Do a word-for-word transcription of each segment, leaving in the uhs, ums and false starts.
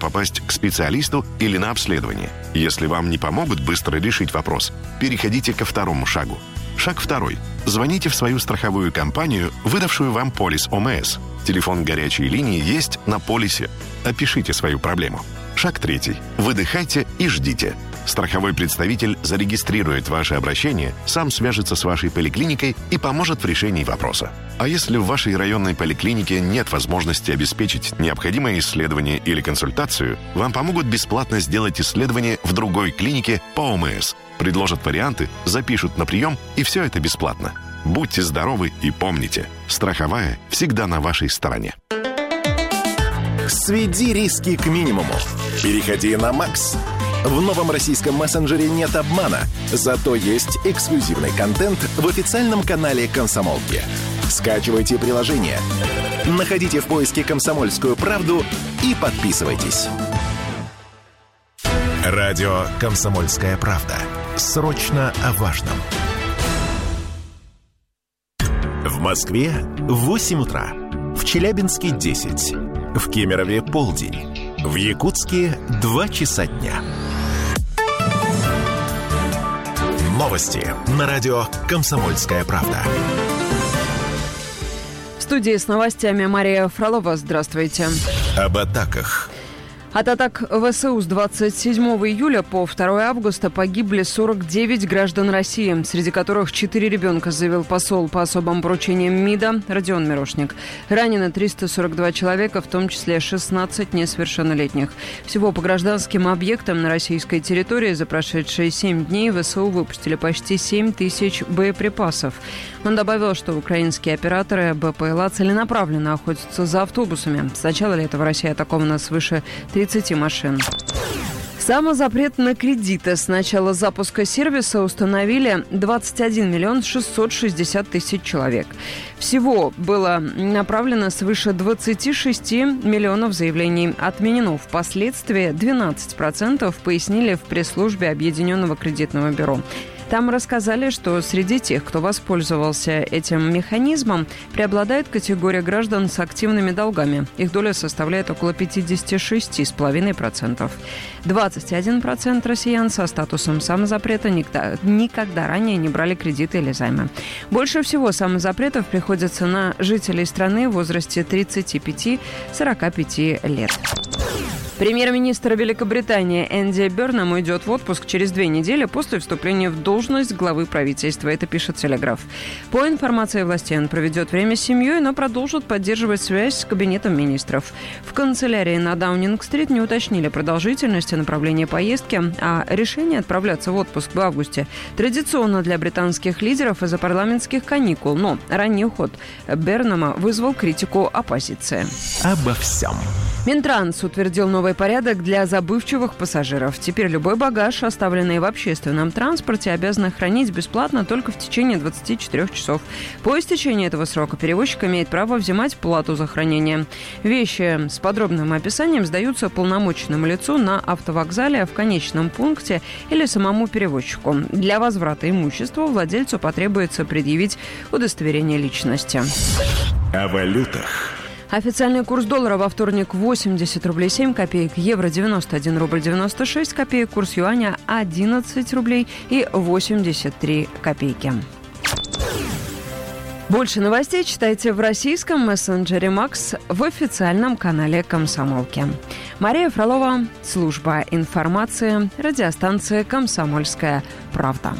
попасть к специалисту или на обследование. Если вам не помогут быстро решить вопрос, переходите ко второму шагу. Шаг второй. Звоните в свою страховую компанию, выдавшую вам полис ОМС. Телефон горячей линии есть на полисе. Опишите свою проблему. Шаг третий. Выдыхайте и ждите. Страховой представитель зарегистрирует ваше обращение, сам свяжется с вашей поликлиникой и поможет в решении вопроса. А если в вашей районной поликлинике нет возможности обеспечить необходимое исследование или консультацию, вам помогут бесплатно сделать исследование в другой клинике по ОМС. Предложат варианты, запишут на прием, и все это бесплатно. Будьте здоровы и помните, страховая всегда на вашей стороне. Сведи риски к минимуму. Переходи на Макс. В новом российском мессенджере нет обмана, зато есть эксклюзивный контент в официальном канале «Комсомолки». Скачивайте приложение, находите в поиске «Комсомольскую правду» и подписывайтесь. Радио «Комсомольская правда». Срочно о важном. В Москве восемь утра. В Челябинске десять. В Кемерове полдень. В Якутске два часа дня. Новости на радио «Комсомольская правда». В студии с новостями Мария Фролова. Здравствуйте. Об атаках. От атак ВСУ с двадцать седьмого июля по второго августа погибли сорок девять граждан России, среди которых четыре ребенка, заявил посол по особым поручениям МИДа Родион Мирошник. Ранено триста сорок два человека, в том числе шестнадцать несовершеннолетних. Всего по гражданским объектам на российской территории за прошедшие семь дней ВСУ выпустили почти семь тысяч боеприпасов. Он добавил, что украинские операторы БПЛА целенаправленно охотятся за автобусами. С начала лета в России атаковано свыше тридцати машин. Самозапрет на кредиты. С начала запуска сервиса установили двадцать один миллион шестьсот шестьдесят тысяч человек. Всего было направлено свыше двадцати шести миллионов заявлений. Отменено впоследствии двенадцать процентов, пояснили в пресс-службе Объединенного кредитного бюро. Там рассказали, что среди тех, кто воспользовался этим механизмом, преобладает категория граждан с активными долгами. Их доля составляет около пятьдесят шесть целых пять десятых процента. двадцать один процент россиян со статусом самозапрета никогда, никогда ранее не брали кредиты или займы. Больше всего самозапретов приходится на жителей страны в возрасте тридцати пяти — сорока пяти лет. Премьер-министр Великобритании Энди Бернам уйдет в отпуск через две недели после вступления в должность главы правительства. Это пишет «Телеграф». По информации властей, он проведет время с семьей, но продолжит поддерживать связь с кабинетом министров. В канцелярии на Даунинг-стрит не уточнили продолжительность и направление поездки, а решение отправляться в отпуск в августе традиционно для британских лидеров из-за парламентских каникул. Но ранний уход Бернама вызвал критику оппозиции. Обо всем. Минтранс утвердил новый порядок для забывчивых пассажиров. Теперь любой багаж, оставленный в общественном транспорте, обязаны хранить бесплатно только в течение двадцати четырёх часов. По истечении этого срока перевозчик имеет право взимать плату за хранение. Вещи с подробным описанием сдаются полномоченному лицу на автовокзале, в конечном пункте или самому перевозчику. Для возврата имущества владельцу потребуется предъявить удостоверение личности. О валютах. Официальный курс доллара во вторник восемьдесят рублей семь копеек, евро девяносто один рубль девяносто шесть копеек, курс юаня одиннадцать рублей и восемьдесят три копейки. Больше новостей читайте в российском мессенджере Макс в официальном канале «Комсомолки». Мария Фролова, служба информации, радиостанция «Комсомольская правда».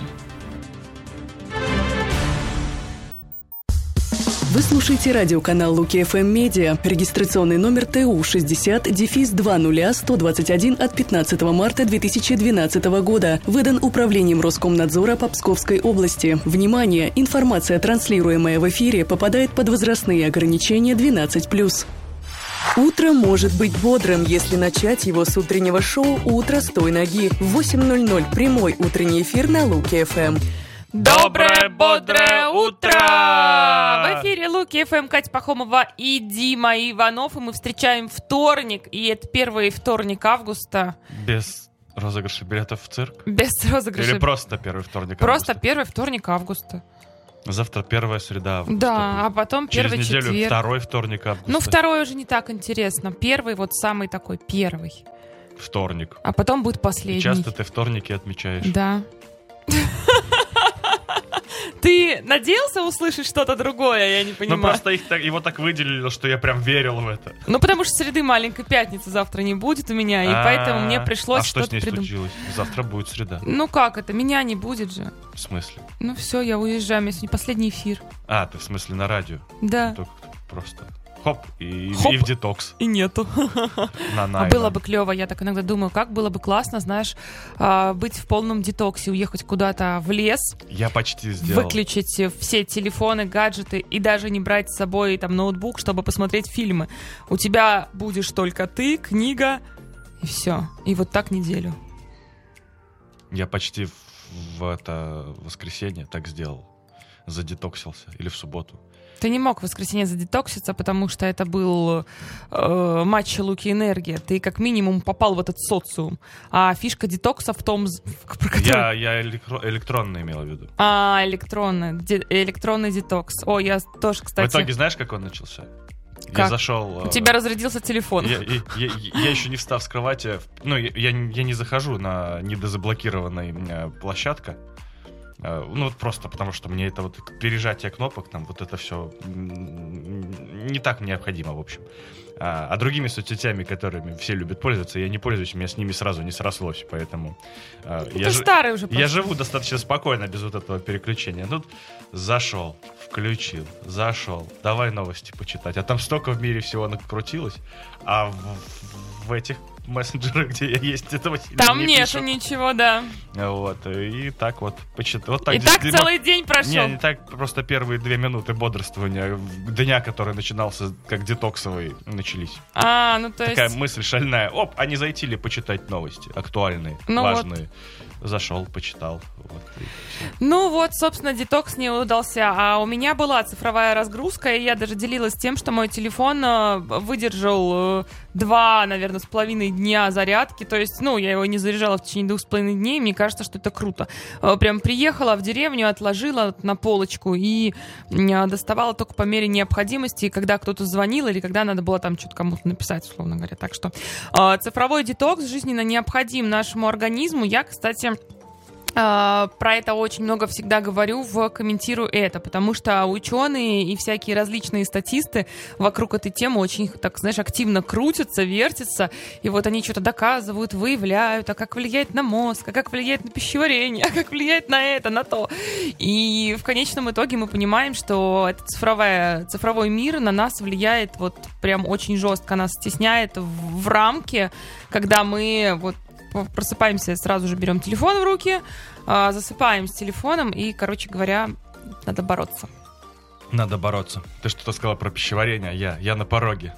Вы слушаете радиоканал Луки эф эм Медиа. Регистрационный номер Т У шестьдесят два ноль сто двадцать один от пятнадцатого марта две тысячи двенадцатого года. Выдан Управлением Роскомнадзора по Псковской области. Внимание! Информация, транслируемая в эфире, попадает под возрастные ограничения двенадцать плюс. Утро может быть бодрым, если начать его с утреннего шоу «Утро с той ноги». В восемь ноль ноль прямой утренний эфир на Луки эф эм. Доброе, бодрое утро! В эфире Луки эф эм, Катя Пахомова и Дима Иванов. И мы встречаем вторник, и это первый вторник августа. Без розыгрыша билетов в цирк? Без розыгрыша. Или просто первый вторник августа? Просто первый вторник августа. Завтра первая среда августа. Да, а потом первый четверг. Через неделю четверг. второй вторник августа. Ну, второй уже не так интересно. Первый вот самый такой первый. Вторник. А потом будет последний. И часто ты вторники отмечаешь. Да. Ты надеялся услышать что-то другое, я не понимаю. Ну, просто их так, его так выделили, что я прям верил в это. Ну, потому что среды маленькой пятницы завтра не будет у меня, и А-а-а. поэтому мне пришлось а что-то что с ней придумать. случилось? Завтра будет среда. Ну как это? Меня не будет же. В смысле? Ну все, я уезжаю, у меня сегодня последний эфир. А, ты в смысле на радио? Да. Только просто хоп, и, Хоп. и в детокс. И нету. На А найма. было бы клево, я так иногда думаю, как было бы классно, знаешь, а, быть в полном детоксе, уехать куда-то в лес, Я почти сделал. выключить все телефоны, гаджеты и даже не брать с собой там ноутбук, чтобы посмотреть фильмы. У тебя будешь только ты, книга и все. И вот так неделю. Я почти в, в это воскресенье так сделал. Задетоксился. Или в субботу. Ты не мог в воскресенье задетокситься, потому что это был э, матч «Луки Энергия». Ты как минимум попал в этот социум. А фишка детокса в том... Про который... Я, я электро- электронно имел в виду. А, электронный, де- электронный детокс. О, я тоже, кстати... В итоге знаешь, как он начался? Как? Я зашел... У тебя разрядился телефон. Я, я, я, я еще не встав с кровати. Ну, я, я, я не захожу на недозаблокированной у меня площадка. Ну, вот просто потому, что мне это вот пережатие кнопок, там, вот это все не так необходимо, в общем. А, а другими соцсетями, которыми все любят пользоваться, я не пользуюсь, у меня с ними сразу не срослось, поэтому... А, ну, я ты ж... старый уже просто. Я живу достаточно спокойно без вот этого переключения. Тут зашел, включил, зашел, давай новости почитать. А там столько в мире всего накрутилось, а в, в этих мессенджерах, где я есть, этого там не нету пишут. ничего, да. Вот, и так вот почитать. Вот так И так действительно- целый день прошел. Не, не так, просто первые две минуты бодрствования дня, который начинался как детоксовый, начались. А, ну то Такая есть... мысль шальная. Оп, а не зайти ли почитать новости актуальные, Ну важные? Зашел, почитал. Вот, и всё. Ну вот, собственно, детокс не удался. А у меня была цифровая разгрузка, и я даже делилась тем, что мой телефон э, выдержал э, два, наверное, с половиной дня зарядки. То есть, ну, я его не заряжала в течение двух с половиной дней. Мне кажется, что это круто. Э, прям приехала в деревню, отложила на полочку и э, доставала только по мере необходимости, когда кто-то звонил или когда надо было там что-то кому-то написать, условно говоря. Так что э, цифровой детокс жизненно необходим нашему организму. Я, кстати... Uh, про это очень много всегда говорю в «Комментирую это», потому что ученые и всякие различные статисты вокруг этой темы очень, так знаешь, активно крутятся, вертятся, и вот они что-то доказывают, выявляют, а как влияет на мозг, а как влияет на пищеварение, а как влияет на это, на то. И в конечном итоге мы понимаем, что этот цифровая, цифровой мир на нас влияет вот прям очень жестко, нас стесняет в, в рамке, когда мы вот просыпаемся, сразу же берем телефон в руки, э, засыпаем с телефоном, и, короче говоря, надо бороться. Надо бороться. Ты что-то сказала про пищеварение, а я, я на пороге.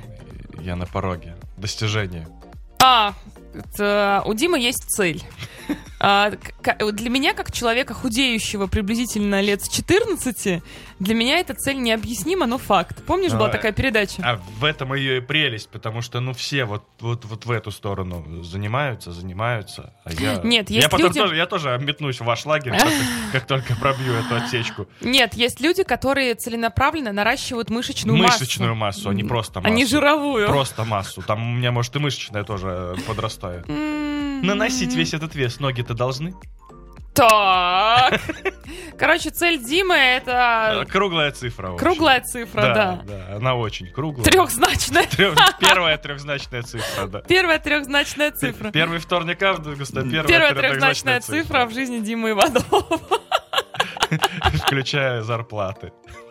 Я на пороге. Достижение. А, это, у Димы есть цель. А, к- для меня, как человека худеющего приблизительно лет с четырнадцати, для меня эта цель необъяснима, но факт. Помнишь, была А, такая передача? А в этом ее и прелесть, потому что, ну, все вот, вот, вот в эту сторону занимаются, занимаются, а я... Нет, я есть потом люди- тоже, я тоже метнусь в ваш лагерь, как, как только пробью эту отсечку. Нет, есть люди, которые целенаправленно наращивают мышечную, Мышечную массу, а не просто массу. а не жировую. Просто массу. Там у меня, может, и мышечная тоже подрастает. М-м-м. Наносить весь этот вес ноги-то должны. Так. Короче, цель Димы — это Круглая цифра. в общем. круглая цифра, да. Да, да, она очень круглая. Трехзначная. Трёх- Первая трехзначная цифра, да. Первая трехзначная цифра. Первый вторник августа, первая, Первая трехзначная трехзначная цифра в жизни Димы Иванова. Включая зарплаты.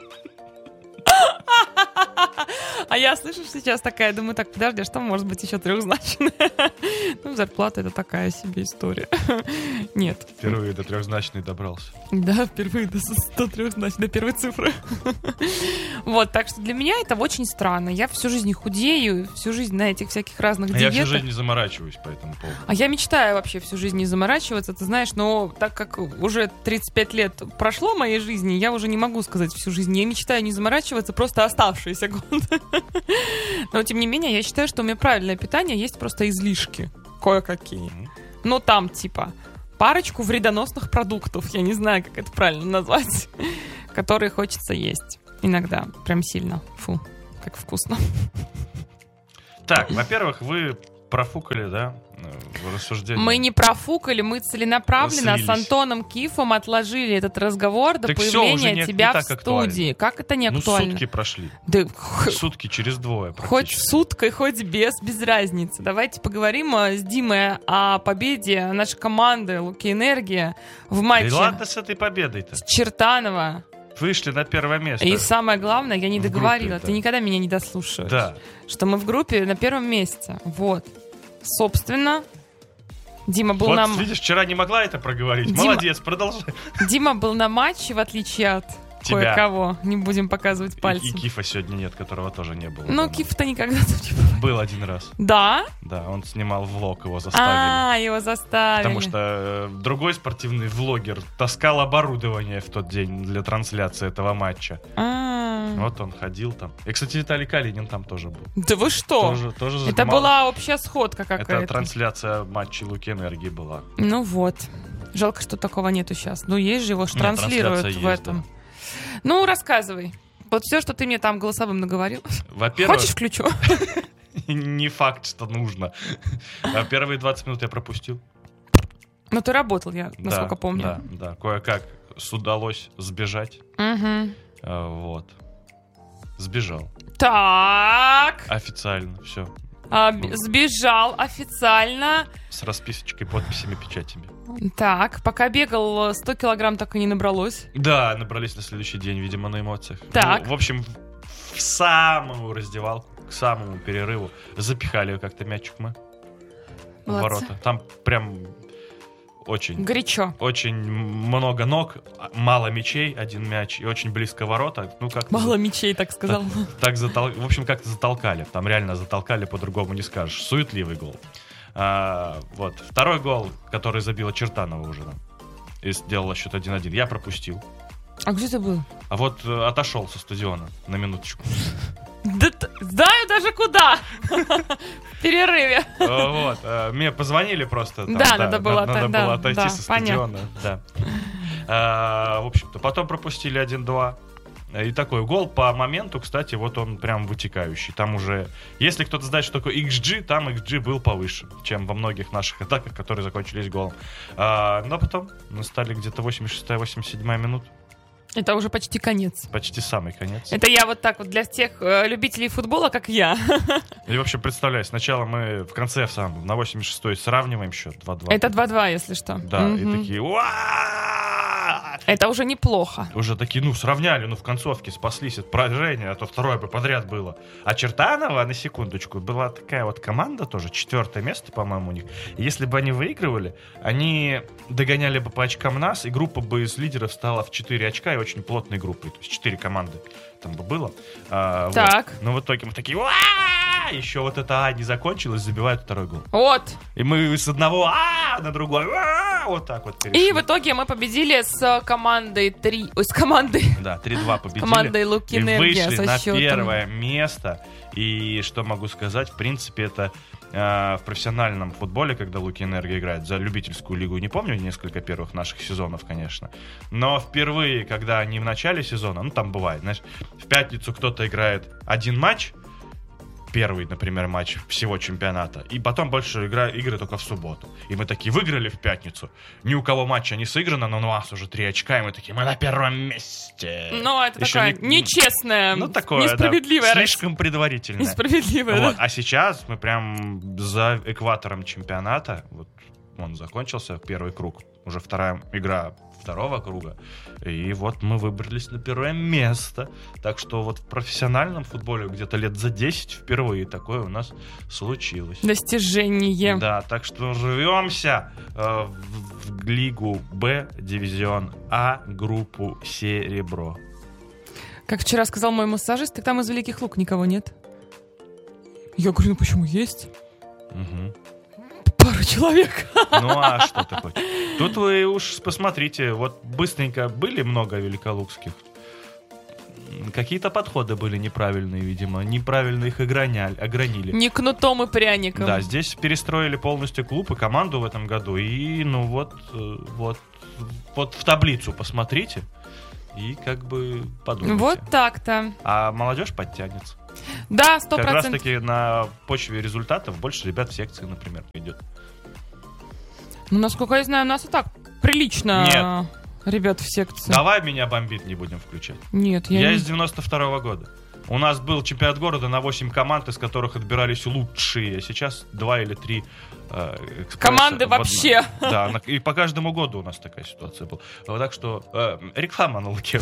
А я, слышишь, сейчас такая, думаю, так, подожди, а что может быть еще трехзначное? Ну, зарплата — это такая себе история. Нет. Впервые до трехзначной добрался. Да, впервые до, до трехзначной, до первой цифры. Вот, так что для меня это очень странно. Я всю жизнь худею, всю жизнь на этих всяких разных А я диетах. всю жизнь не заморачиваюсь по этому поводу. А я мечтаю вообще всю жизнь не заморачиваться, ты знаешь, но так как уже тридцать пять лет прошло моей жизни, я уже не могу сказать всю жизнь. Я мечтаю не заморачиваться, просто оставшиеся годы. Но, тем не менее, я считаю, что у меня правильное питание, есть просто излишки кое-какие. Ну, там, типа, парочку вредоносных продуктов, я не знаю, как это правильно назвать, которые хочется есть. Иногда. Прям сильно. Фу, как вкусно. Так, во-первых, вы профукали, да, в рассуждении? Мы не профукали, мы целенаправленно Слились. с Антоном Кифом отложили этот разговор до Так всё, появления уже не- тебя не в так студии. актуально. Как это не Ну, актуально? сутки прошли. Да, х- Сутки через двое хоть практически. с уткой, хоть без, без разницы. Давайте поговорим э, с Димой о победе нашей команды «Луки Энергия» в матче Да ладно с этой победой-то. с Чертанова. Вышли на первое место. И самое главное, я не В договорила, группе, ты да. никогда меня не дослушиваешь. Да. Что мы в группе на первом месте. Вот. Собственно, Дима был Вот, на... видишь, вчера не могла это проговорить. Дима- Молодец, продолжай. Дима был на матче, в отличие от Тебя. кое-кого. Не будем показывать И, пальцем. и Кифа сегодня нет, которого тоже не было. Ну, дома. Киф-то никогда тут не было. Был один раз. Да? Да, он снимал влог, его заставили. А, его заставили. Потому что э, другой спортивный влогер таскал оборудование в тот день для трансляции этого матча. А. Вот он ходил там. И, кстати, Виталий Калинин там тоже был. Да вы что? Тоже, тоже Это снимал. была общая сходка какая-то. Это трансляция матча Луки Энергии была. Ну вот. Жалко, что такого нету сейчас. Ну, есть же, его ж Нет, транслируют трансляция в есть, этом. да. Ну, рассказывай. Вот все, что ты мне там голосовым наговорил. Во-первых, Хочешь, включу? не факт, что нужно. А первые двадцать минут я пропустил. Ну, ты работал, я насколько Да, помню. Да, да, кое-как удалось сбежать. Угу. А, Вот. Сбежал. Так. Официально, все. А, б- сбежал официально. С расписочкой, подписями, печатями. Так, пока бегал, сто килограмм так и не набралось. Да, набрались на следующий день, видимо, на эмоциях. Так. Ну, в общем, в самую раздевалку, к самому перерыву запихали как-то мячик мы в Молодцы. ворота. Там прям очень... Горячо. Очень много ног, мало мячей, один мяч, и очень близко ворота. Ну, как Мало мечей, так сказал. Так затол... В общем, как-то затолкали. Там реально затолкали, по-другому не скажешь. Суетливый гол. А, вот. Второй гол, который забила Чертанова уже нам. И сделала счет один-один. Я пропустил. А где ты был? А вот э, отошел со стадиона на минуточку. Да т- знаю даже куда. В перерыве. Э, Вот. э, Мне позвонили просто. там, Да, надо было Надо отойти, было да, отойти да, со стадиона. Да. А, В общем-то, потом пропустили один-два. И такой гол по моменту, кстати, вот он прям вытекающий. Там уже, если кто-то знает, что такое икс джи, там икс джи был повыше, чем во многих наших атаках, которые закончились голом. А, но потом мы стали где-то восемьдесят шестая восемьдесят седьмая минут. Это уже почти конец. Почти самый конец. Это я вот так вот для тех э, любителей футбола, как я. И вообще, представляю, сначала мы в конце в самом, на восемьдесят шестой сравниваем счет два-два. Это два-два, если что. Да, Мгм. и такие, «Уа!» Это уже неплохо. Уже такие, ну, сравняли, ну, в концовке спаслись от поражения, а то второе бы подряд было. А Чертанова, на секундочку, была такая вот команда тоже, четвертое место, по-моему, у них. И если бы они выигрывали, они догоняли бы по очкам нас, и группа бы из лидеров стала в четыре очка, и очень плотной группой, то есть четыре команды там бы было. А, вот. Так. Но в итоге мы такие, «Уа!» Еще вот это «А» не закончилось, забивают второй гол. Вот. И мы с одного «А» на другой «А!» вот так вот перешли. И в итоге мы победили с командой три... Ой, с командой... Да, три-два победили. Командой Луки И Энергия вышли со на счетом. первое место. И что могу сказать, в принципе, это э, в профессиональном футболе, когда Луки Энергия играет за любительскую лигу, не помню несколько первых наших сезонов, конечно. Но впервые, когда они в начале сезона, ну там бывает, знаешь, в пятницу кто-то играет один матч, первый, например, матч всего чемпионата, и потом больше игра, игры только в субботу. И мы такие, выиграли в пятницу. Ни у кого матча не сыграно, но у нас уже три очка, и мы такие, мы на первом месте. Ну, это Еще такая не- нечестная, Ну, такое, несправедливая. да, слишком предварительно. Несправедливая, Вот. да. А сейчас мы прям за экватором чемпионата, вот он закончился, первый круг, уже вторая игра второго круга, и вот мы выбрались на первое место. Так что вот в профессиональном футболе где-то лет за десять впервые такое у нас случилось. Достижение. Да, так что рвемся э, в, в лигу Б, дивизион А, группу Серебро. Как вчера сказал мой массажист, так там из Великих Луг никого нет. Я говорю, ну почему есть? Угу. Пару человек. Ну а что ты хочешь? Тут вы уж посмотрите, вот быстренько были много великолукских. Какие-то подходы были неправильные, видимо. Неправильно их ограняли, огранили. Не кнутом и пряником. Да, здесь перестроили полностью клуб и команду в этом году. И, ну вот, э, вот, вот в таблицу посмотрите. и как бы подумайте. Вот так-то. А молодежь подтянется. Да, сто Как процентов. раз таки на почве результатов больше ребят в секции, например, идет. Ну, насколько я знаю, у нас и так прилично Нет. ребят в секции. Давай меня бомбит не будем включать. Нет, я, Я не... из девяносто второго года. У нас был чемпионат города на восемь команд, из которых отбирались лучшие. Сейчас два или три э, экспресса Команды в одном. вообще. Да, на- и по каждому году у нас такая ситуация была. Вот так что э, реклама на Луке.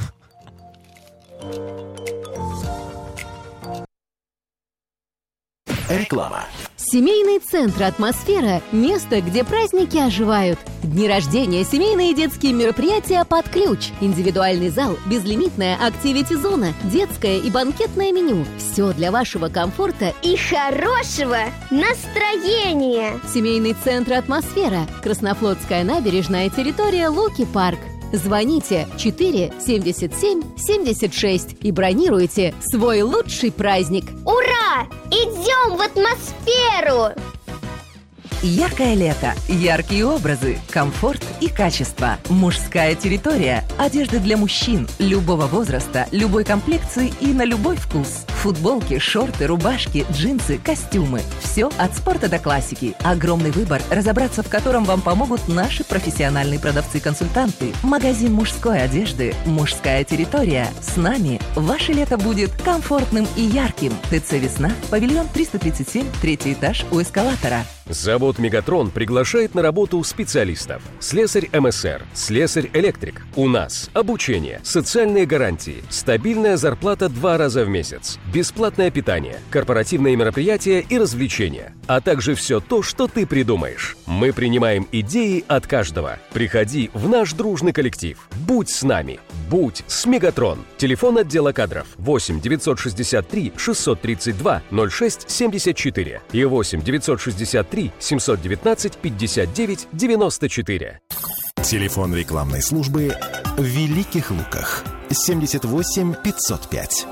Реклама. Семейный центр «Атмосфера» – место, где праздники оживают. Дни рождения, семейные и детские мероприятия под ключ. Индивидуальный зал, безлимитная активити-зона, детское и банкетное меню. Все для вашего комфорта и хорошего настроения. Семейный центр «Атмосфера». Краснофлотская набережная, территория Луки-парк. Звоните четыре семьдесят семь семьдесят шесть и бронируйте свой лучший праздник. Ура! Идем в атмосферу! Яркое лето, яркие образы, комфорт и качество. Мужская территория. Одежда для мужчин любого возраста, любой комплекции и на любой вкус. Футболки, шорты, рубашки, джинсы, костюмы. Все от спорта до классики. Огромный выбор, разобраться в котором вам помогут наши профессиональные продавцы-консультанты. Магазин мужской одежды «Мужская территория». С нами ваше лето будет комфортным и ярким. ТЦ «Весна», павильон триста тридцать семь, третий этаж у эскалатора. Завод «Мегатрон» приглашает на работу специалистов. Слесарь эм эс эр, слесарь-электрик. У нас обучение, социальные гарантии, стабильная зарплата два раза в месяц, бесплатное питание, корпоративные мероприятия и развлечения, а также все то, что ты придумаешь. Мы принимаем идеи от каждого. Приходи в наш дружный коллектив. Будь с нами. Будь с «Мегатрон». Телефон отдела кадров восемь девятьсот шестьдесят три шестьсот тридцать два ноль шесть семьдесят четыре и восемь девятьсот шестьдесят три семьсот девятнадцать пятьдесят девять девяносто четыре. Телефон рекламной службы в Великих Луках. семьдесят восемь пятьсот пять.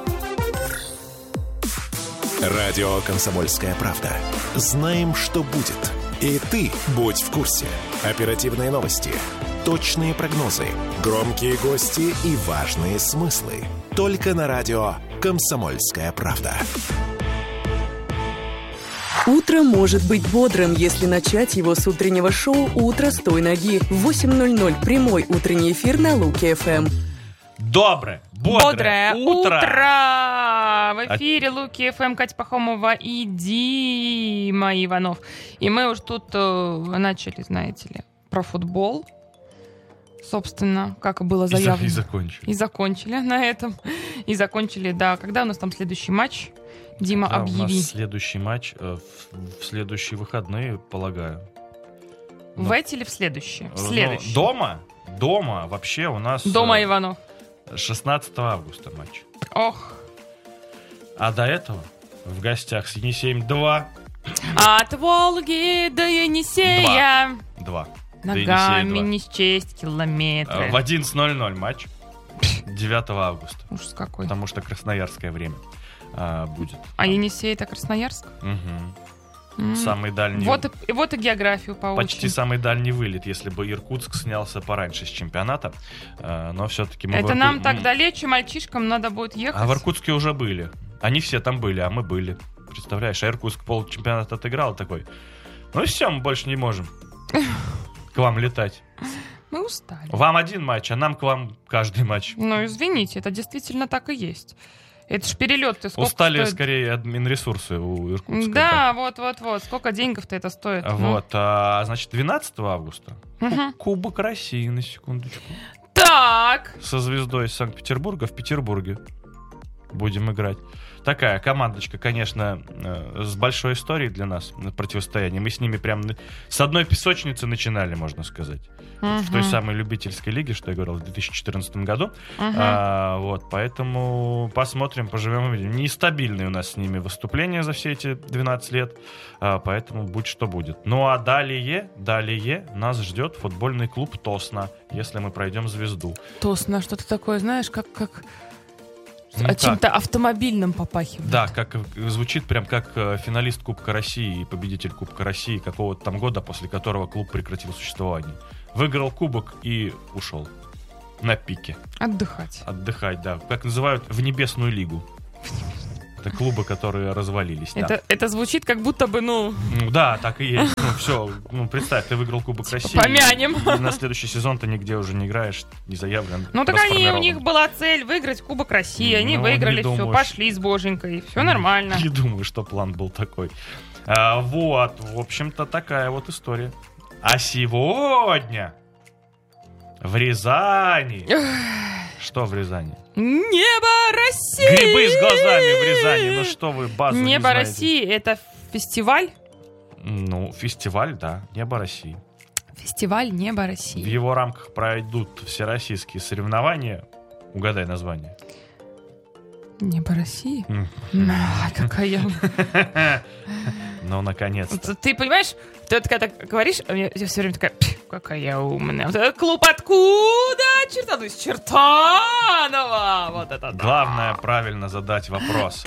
Радио «Комсомольская правда». Знаем, что будет. И ты будь в курсе. Оперативные новости, точные прогнозы, громкие гости и важные смыслы. Только на радио «Комсомольская правда». Утро может быть бодрым, если начать его с утреннего шоу «Утро с той ноги». В восемь ноль ноль прямой утренний эфир на Луки-ФМ. Доброе, бодрое, Бодрое утро. утро! В эфире Луки ФМ, Катя Пахомова и Дима Иванов. И мы уж тут э, начали, знаете ли, про футбол. Собственно, как и было заявлено. И, за, и закончили. И закончили на этом. И закончили, да. Когда у нас там следующий матч? Дима, Да, объяви. у нас следующий матч э, в, в следующие выходные, полагаю. В Ну, эти или в следующие? В ну, следующие. дома? Дома вообще у нас... Дома э, Иванов. шестнадцатого августа матч. Ох. А до этого в гостях с Енисеем два. От Волги до Енисея. Два. До Ногами Енисея не счесть два. километры. Э, В одиннадцать ноль ноль матч. девятого августа. Ужас какой. Потому что красноярское время а, будет. А Енисей — это Красноярск? Мгм. М. Самый дальний... Вот и, вот и географию поучим. Почти самый дальний вылет, если бы Иркутск снялся пораньше с чемпионата. Э, Но все-таки мы... в Это Ирку- нам так М. далече, мальчишкам надо будет ехать. А в Иркутске уже были. Они все там были, а мы были. Представляешь, а Иркутск полчемпионата отыграл такой. Ну все, мы больше не можем к вам летать. Мы устали. Вам один матч, а нам к вам каждый матч. Ну, извините, это действительно так и есть. Это ж перелет-то сколько Устали стоит? скорее админресурсы у Иркутска. Да, вот-вот-вот. Сколько денег-то это стоит? Ну. Вот, а, значит, двенадцатого августа Мгм. Кубок России, на секундочку. Так. Со звездой из Санкт-Петербурга в Петербурге будем играть. Такая командочка, конечно, э, с большой историей для нас на противостоянии. Мы с ними прям на- с одной песочницы начинали, можно сказать. Мгм. В той самой любительской лиге, что я говорил, в две тысячи четырнадцатом году. Мгм. А, вот, поэтому посмотрим, поживем, увидим. Нестабильные у нас с ними выступления за все эти двенадцать лет, а, поэтому будь что будет. Ну а далее, далее нас ждет футбольный клуб Тосна, если мы пройдем звезду. Тосно, что-то такое, знаешь, как... как... Ну, а как? чем-то автомобильным попахивает. Да, как э, звучит прям как э, финалист Кубка России и победитель Кубка России какого-то там года, после которого клуб прекратил существование. Выиграл кубок и ушел. На пике. Отдыхать. Отдыхать, да. Как называют, в небесную лигу. Это клубы, которые развалились. Это, да. это звучит как будто бы, ну... Ну да, так и есть. Ну все, ну представь, ты выиграл Кубок типа России. Помянем. И на следующий сезон ты нигде уже не играешь, не заявлен. Ну так они, у них была цель выиграть Кубок России. Они ну, выиграли, все, думаю, пошли с боженькой. Все нормально. Не думаю, что план был такой. А, вот, в общем-то, такая вот история. А сегодня в Рязани... Что в Рязани? Небо России! Грибы с глазами в Рязани. Ну что вы, базу не Небо знаете? России — это фестиваль? Ну, фестиваль, да. Небо России. Фестиваль Небо России. В его рамках пройдут всероссийские соревнования. Угадай название. Небо России? А, какая... Ну, наконец-то. Ты понимаешь, ты вот когда так говоришь, а я все время такая, какая умная. Вот этот клуб откуда? Чертанова, из Чертанова. Вот это да. Главное правильно задать вопрос.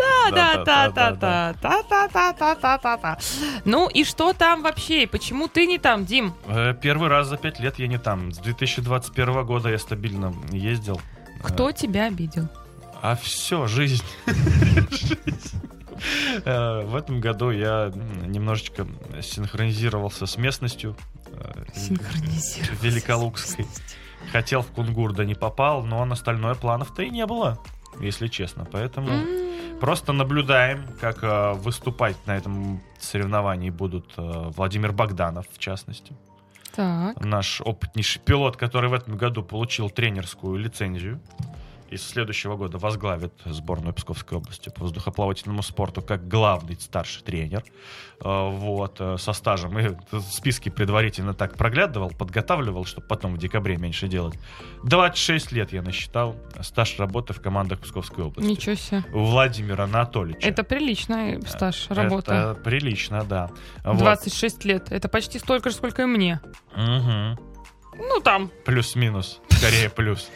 Да-да-да-да-да-да-да-да-да-да. Ну и что там вообще? И почему ты не там, Дим? Первый раз за пять лет я не там. С две тысячи двадцать первого года я стабильно ездил. Кто тебя обидел? А все, жизнь. В этом году я немножечко синхронизировался с местностью. Синхронизировался. Великолукской. Хотел в Кунгур, да не попал, но на остальное планов-то и не было, если честно. Поэтому mm. просто наблюдаем, как э, выступать на этом соревновании будут э, Владимир Богданов, в частности. Так. Наш опытнейший пилот, который в этом году получил тренерскую лицензию. И с следующего года возглавит сборную Псковской области по воздухоплавательному спорту как главный старший тренер. Вот, со стажем. И списки предварительно так проглядывал, подготавливал, чтобы потом в декабре меньше делать. двадцать шесть лет я насчитал стаж работы в командах Псковской области. Ничего себе. У Владимира Анатольевича. Это приличный стаж работы. Это прилично, да. двадцать шесть вот. Лет. Это почти столько же, сколько и мне. Угу. Ну, там. Плюс-минус. Скорее плюс.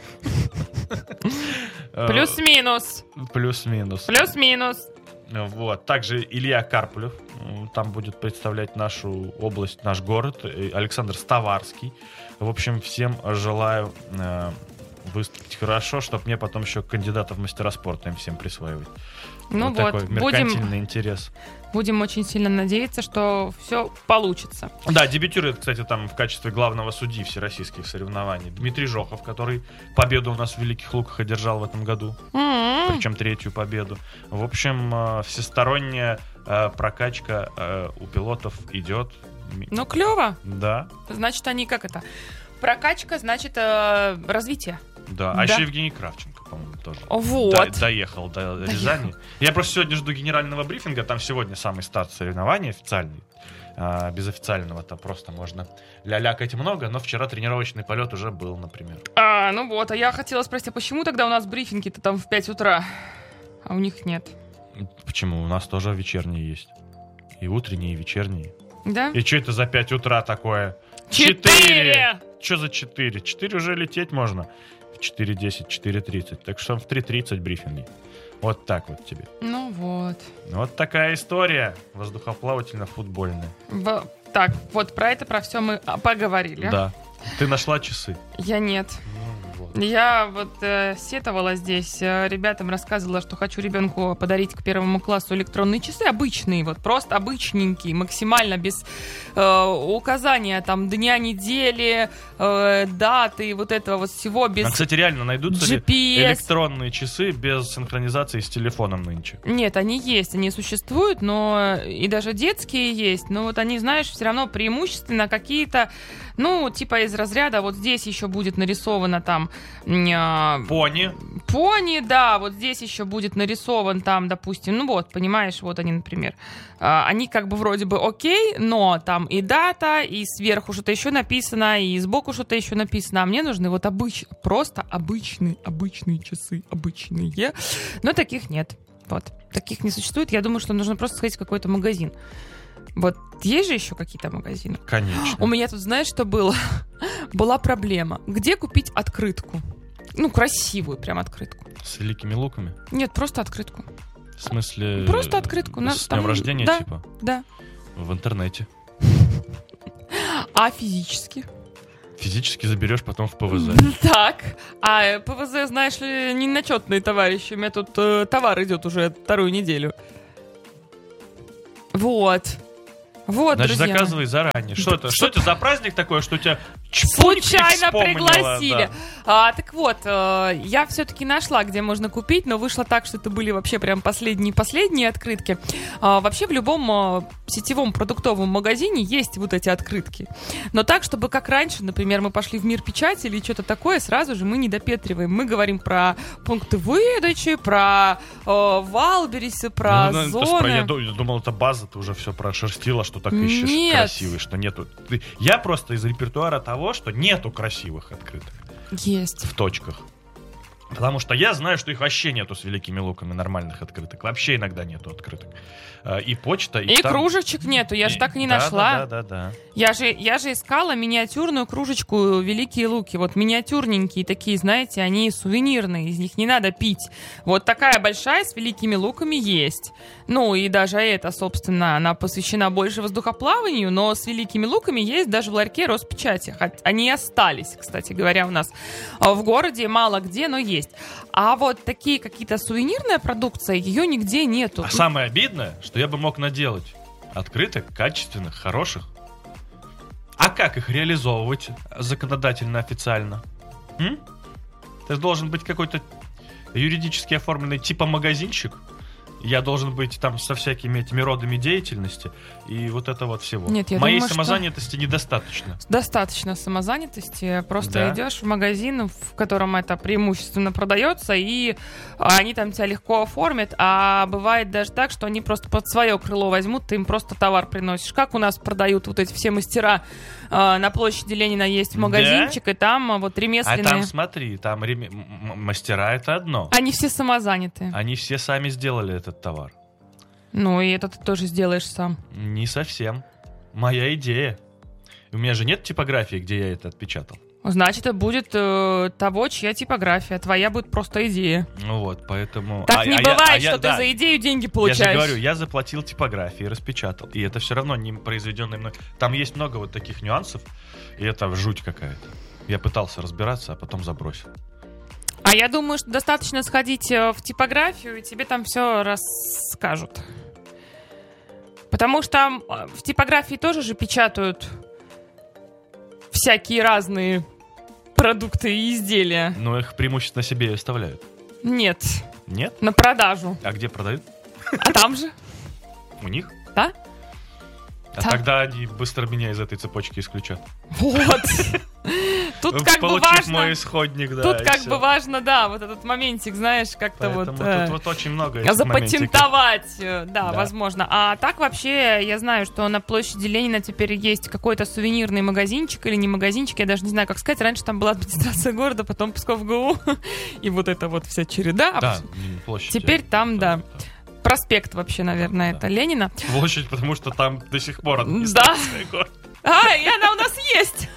Плюс-минус. Плюс-минус. Плюс-минус. Вот. Также Илья Карпулев там будет представлять нашу область, наш город. Александр Ставарский. В общем, всем желаю э, выступить хорошо, чтобы мне потом еще кандидатов в мастера спорта им всем присваивать. Ну вот, вот, такой меркантильный будем, интерес. Будем очень сильно надеяться, что все получится. Да, дебютирует, кстати, там в качестве главного судьи всероссийских соревнований Дмитрий Жохов, который победу у нас в Великих Луках одержал в этом году. Mm-hmm. Причем третью победу. В общем, всесторонняя прокачка у пилотов идет. Ну, клево. Да. Значит, они как это? Прокачка, значит, развитие. Да, да. а еще Евгений Кравченко, по-моему, тоже вот. до, доехал до доехал. Рязани. Я просто сегодня жду генерального брифинга, там сегодня самый старт соревнований официальный. А, без официального-то просто можно лялякать много, но вчера тренировочный полет уже был, например. А, ну вот, а я хотела спросить, а почему тогда у нас брифинги-то там в пять утра, а у них нет? Почему? У нас тоже вечерние есть. И утренние, и вечерние. Да? И что это за пять утра такое? Четыре! Что за четыре? Четыре уже лететь можно. В четыре десять, четыре тридцать. Так что в три тридцать брифинги. Вот так вот тебе. Ну вот. Вот такая история воздухоплавательно-футбольная. В... Так, вот про это, про все мы поговорили. Да. Ты нашла часы? Я нет. Я вот э, сетовала здесь, э, ребятам рассказывала, что хочу ребенку подарить к первому классу электронные часы, обычные, вот просто обычненькие, максимально без э, указания там дня недели, э, даты, вот этого вот всего без. А, кстати, реально найдутся джи пи эс. Ли электронные часы без синхронизации с телефоном нынче? Нет, они есть, они существуют, но и даже детские есть, но вот они, знаешь, все равно преимущественно какие-то, ну, типа из разряда, вот здесь еще будет нарисовано там Пони. Пони, да, вот здесь еще будет нарисован там, допустим, ну вот, понимаешь, вот они, например. Они как бы вроде бы окей, но там и дата, и сверху что-то еще написано, и сбоку что-то еще написано. А мне нужны вот обычные, просто обычные, обычные часы, обычные. Но таких нет. Вот, таких не существует. Я думаю, что нужно просто сходить в какой-то магазин. Вот, есть же еще какие-то магазины? Конечно. У меня тут, знаешь, что было? Была проблема. Где купить открытку? Ну, красивую прям открытку. С великими луками? Нет, просто открытку. В смысле? Просто открытку. С днем рождения, да, типа? Да. В интернете. А физически? физически заберешь потом в ПВЗ. Так, а ПВЗ, знаешь ли, не начетные товарищи. У меня тут э, товар идет уже вторую неделю. Вот. Вот, Значит, друзья. заказывай заранее. Что это? Что это за праздник такой, что тебя случайно пригласили? А, так вот, э, я все-таки нашла, где можно купить, но вышло так, что это были вообще прям последние-последние открытки. А, вообще в любом э, сетевом продуктовом магазине есть вот эти открытки. Но так, чтобы как раньше, например, мы пошли в Мир печати или что-то такое, сразу же мы не допетриваем. Мы говорим про пункты выдачи, про э, Валберисы, про ну, ну, зоны. Я думал, это база, ты уже все прошерстила, что так ищешь Нет. красивый, что нету. Я просто из репертуара того, что нету красивых открыток. Есть. В точках. Потому что я знаю, что их вообще нету с великими луками нормальных открыток. Вообще иногда нету открыток. И почта, и, и там... кружечек нету, я и... же так и не да, нашла. Да, да, да, да. Я же, я же искала миниатюрную кружечку «Великие луки». Вот миниатюрненькие такие, знаете, они сувенирные, из них не надо пить. Вот такая большая с великими луками есть. Ну и даже эта, собственно, она посвящена больше воздухоплаванию, но с великими луками есть даже в ларьке Роспечати. Они остались, кстати говоря, у нас в городе, мало где, но есть. А вот такие какие-то сувенирная продукция, ее нигде нету. А самое обидное, что я бы мог наделать открыток, качественных, хороших. А как их реализовывать законодательно, официально? М? Это должен быть какой-то юридически оформленный типа магазинчик. Я должен быть там со всякими этими родами деятельности и вот это вот всего. Нет, я Моей думаю, самозанятости что... недостаточно. Достаточно самозанятости. Просто да. идешь в магазин, в котором это преимущественно продается, и они там тебя легко оформят. А бывает даже так, что они просто под свое крыло возьмут, ты им просто товар приносишь. Как у нас продают вот эти все мастера на площади Ленина есть магазинчик, да? И там вот ремесленные... А там смотри, там рем... мастера это одно. Они все самозаняты. Они все сами сделали это. Этот товар. Ну, и это ты тоже сделаешь сам. Не совсем. Моя идея. У меня же нет типографии, где я это отпечатал. Значит, это будет э, того, чья типография. Твоя будет просто идея. Ну вот, поэтому... Так а, не а бывает, я, а что я, ты да. за идею деньги получаешь. Я же говорю, я заплатил типографии, распечатал. И это все равно не произведенный мной. Там есть много вот таких нюансов, и это жуть какая-то. Я пытался разбираться, а потом забросил. А я думаю, что достаточно сходить в типографию, и тебе там все расскажут. Потому что в типографии тоже же печатают всякие разные продукты и изделия. Но их преимущественно себе и оставляют. Нет. Нет? На продажу. А где продают? А там же. У них? Да. А да. Тогда они быстро меня из этой цепочки исключат. Вот. Тут как бы важно... мой исходник, да. Тут как бы важно, да, вот этот моментик, знаешь, как-то вот... Тут вот очень много этих запатентовать, да, возможно. А так вообще, я знаю, что на площади Ленина теперь есть какой-то сувенирный магазинчик или не магазинчик, я даже не знаю, как сказать. Раньше там была администрация города, потом Псков ГУ, и вот это вот вся череда. Да, площадь. Теперь там, да. Проспект вообще, наверное, да. Это Ленина. Площадь, потому что там до сих пор администрация да. города. А, и она у нас есть.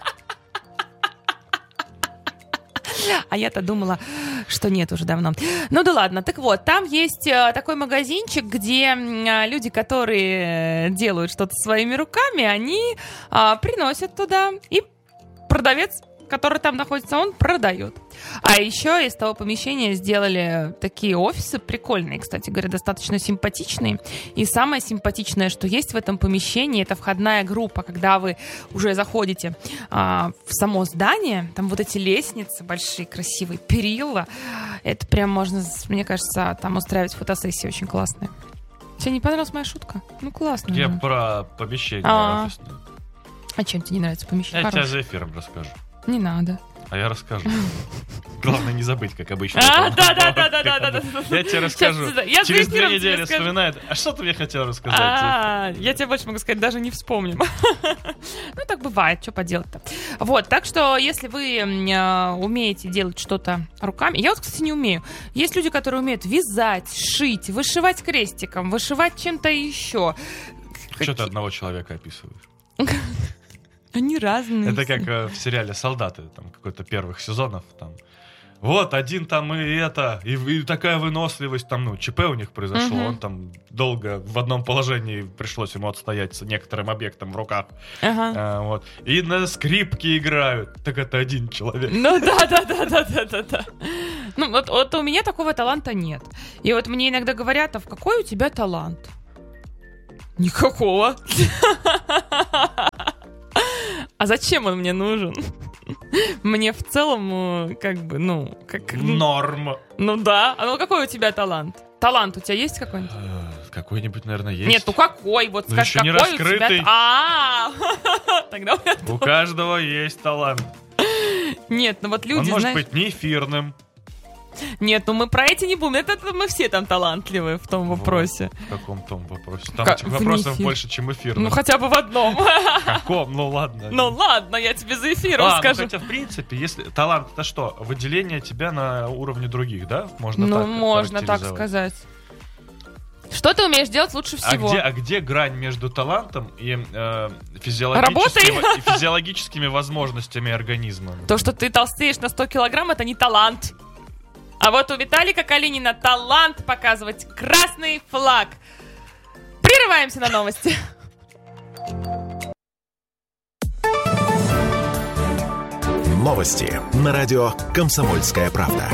А я-то думала, что нет уже давно. Ну да ладно. Так вот, там есть э, такой магазинчик, где э, люди, которые делают что-то своими руками, они э, приносят туда, и продавец, который там находится, он продает. А еще из того помещения сделали такие офисы прикольные, кстати говоря, достаточно симпатичные. И самое симпатичное, что есть в этом помещении, это входная группа. Когда вы уже заходите а, в само здание, там вот эти лестницы большие, красивые, перила. Это прям можно, мне кажется, там устраивать фотосессии очень классные. Тебе не понравилась моя шутка? Ну, классно. Я да. про помещение А-а-а. офисное. А чем тебе не нравится помещение? Я тебе за эфиром расскажу. Не надо. А я расскажу. Главное не забыть, как обычно. А, да, да, да, да, да, да. Я тебе расскажу. Через две недели вспоминает. А что ты мне хотел рассказать? А, я тебе больше могу сказать, даже не вспомним. Ну, так бывает, что поделать-то. Вот, так что, если вы умеете делать что-то руками... Я вот, кстати, не умею. Есть люди, которые умеют вязать, шить, вышивать крестиком, вышивать чем-то еще. Что ты одного человека описываешь? Они разные. Это как э, в сериале «Солдаты», там какой-то первых сезонов, там вот один там и это, и, и такая выносливость, там, ну, ЧП у них произошло, Мгм. он там долго в одном положении пришлось ему отстоять с некоторым объектом в руках. Ага. А, вот. И на скрипке играют. Так это один человек. Ну да, да, да, да, да, да, да. Ну вот, вот у меня такого таланта нет. И вот мне иногда говорят, а в какой у тебя талант? Никакого. А зачем он мне нужен? Мне в целом, э, как бы, ну, как... Норм. Ну да. А ну какой у тебя талант? Талант у тебя есть какой-нибудь? Э, Какой-нибудь, наверное, есть. Нет, ну какой? Вот Ну, скажи, еще не какой у тебя... раскрытый. А, тогда у меня... У каждого есть талант. Нет, ну вот Он люди, может знаешь... быть не эфирным. Нет, ну мы про эти не будем. Это, это мы все там талантливые в том вопросе. В каком том вопросе? Там Как- этих вне вопросов эфира. больше, чем эфирным. Ну хотя бы в одном. В каком? Ну ладно. Ну ладно, я тебе за эфиром А, ну скажу. хотя, в принципе, если талант это что? Выделение тебя на уровне других, да? Можно Ну, так можно так характеризовать. сказать. Что ты умеешь делать лучше А всего? где, а где грань между талантом и, э, физиологическими, и физиологическими возможностями организма? То, что ты толстеешь на сто килограмм, это не талант. А вот у Виталика Калинина талант показывать красный флаг. Прерываемся на новости. Новости на радио «Комсомольская правда».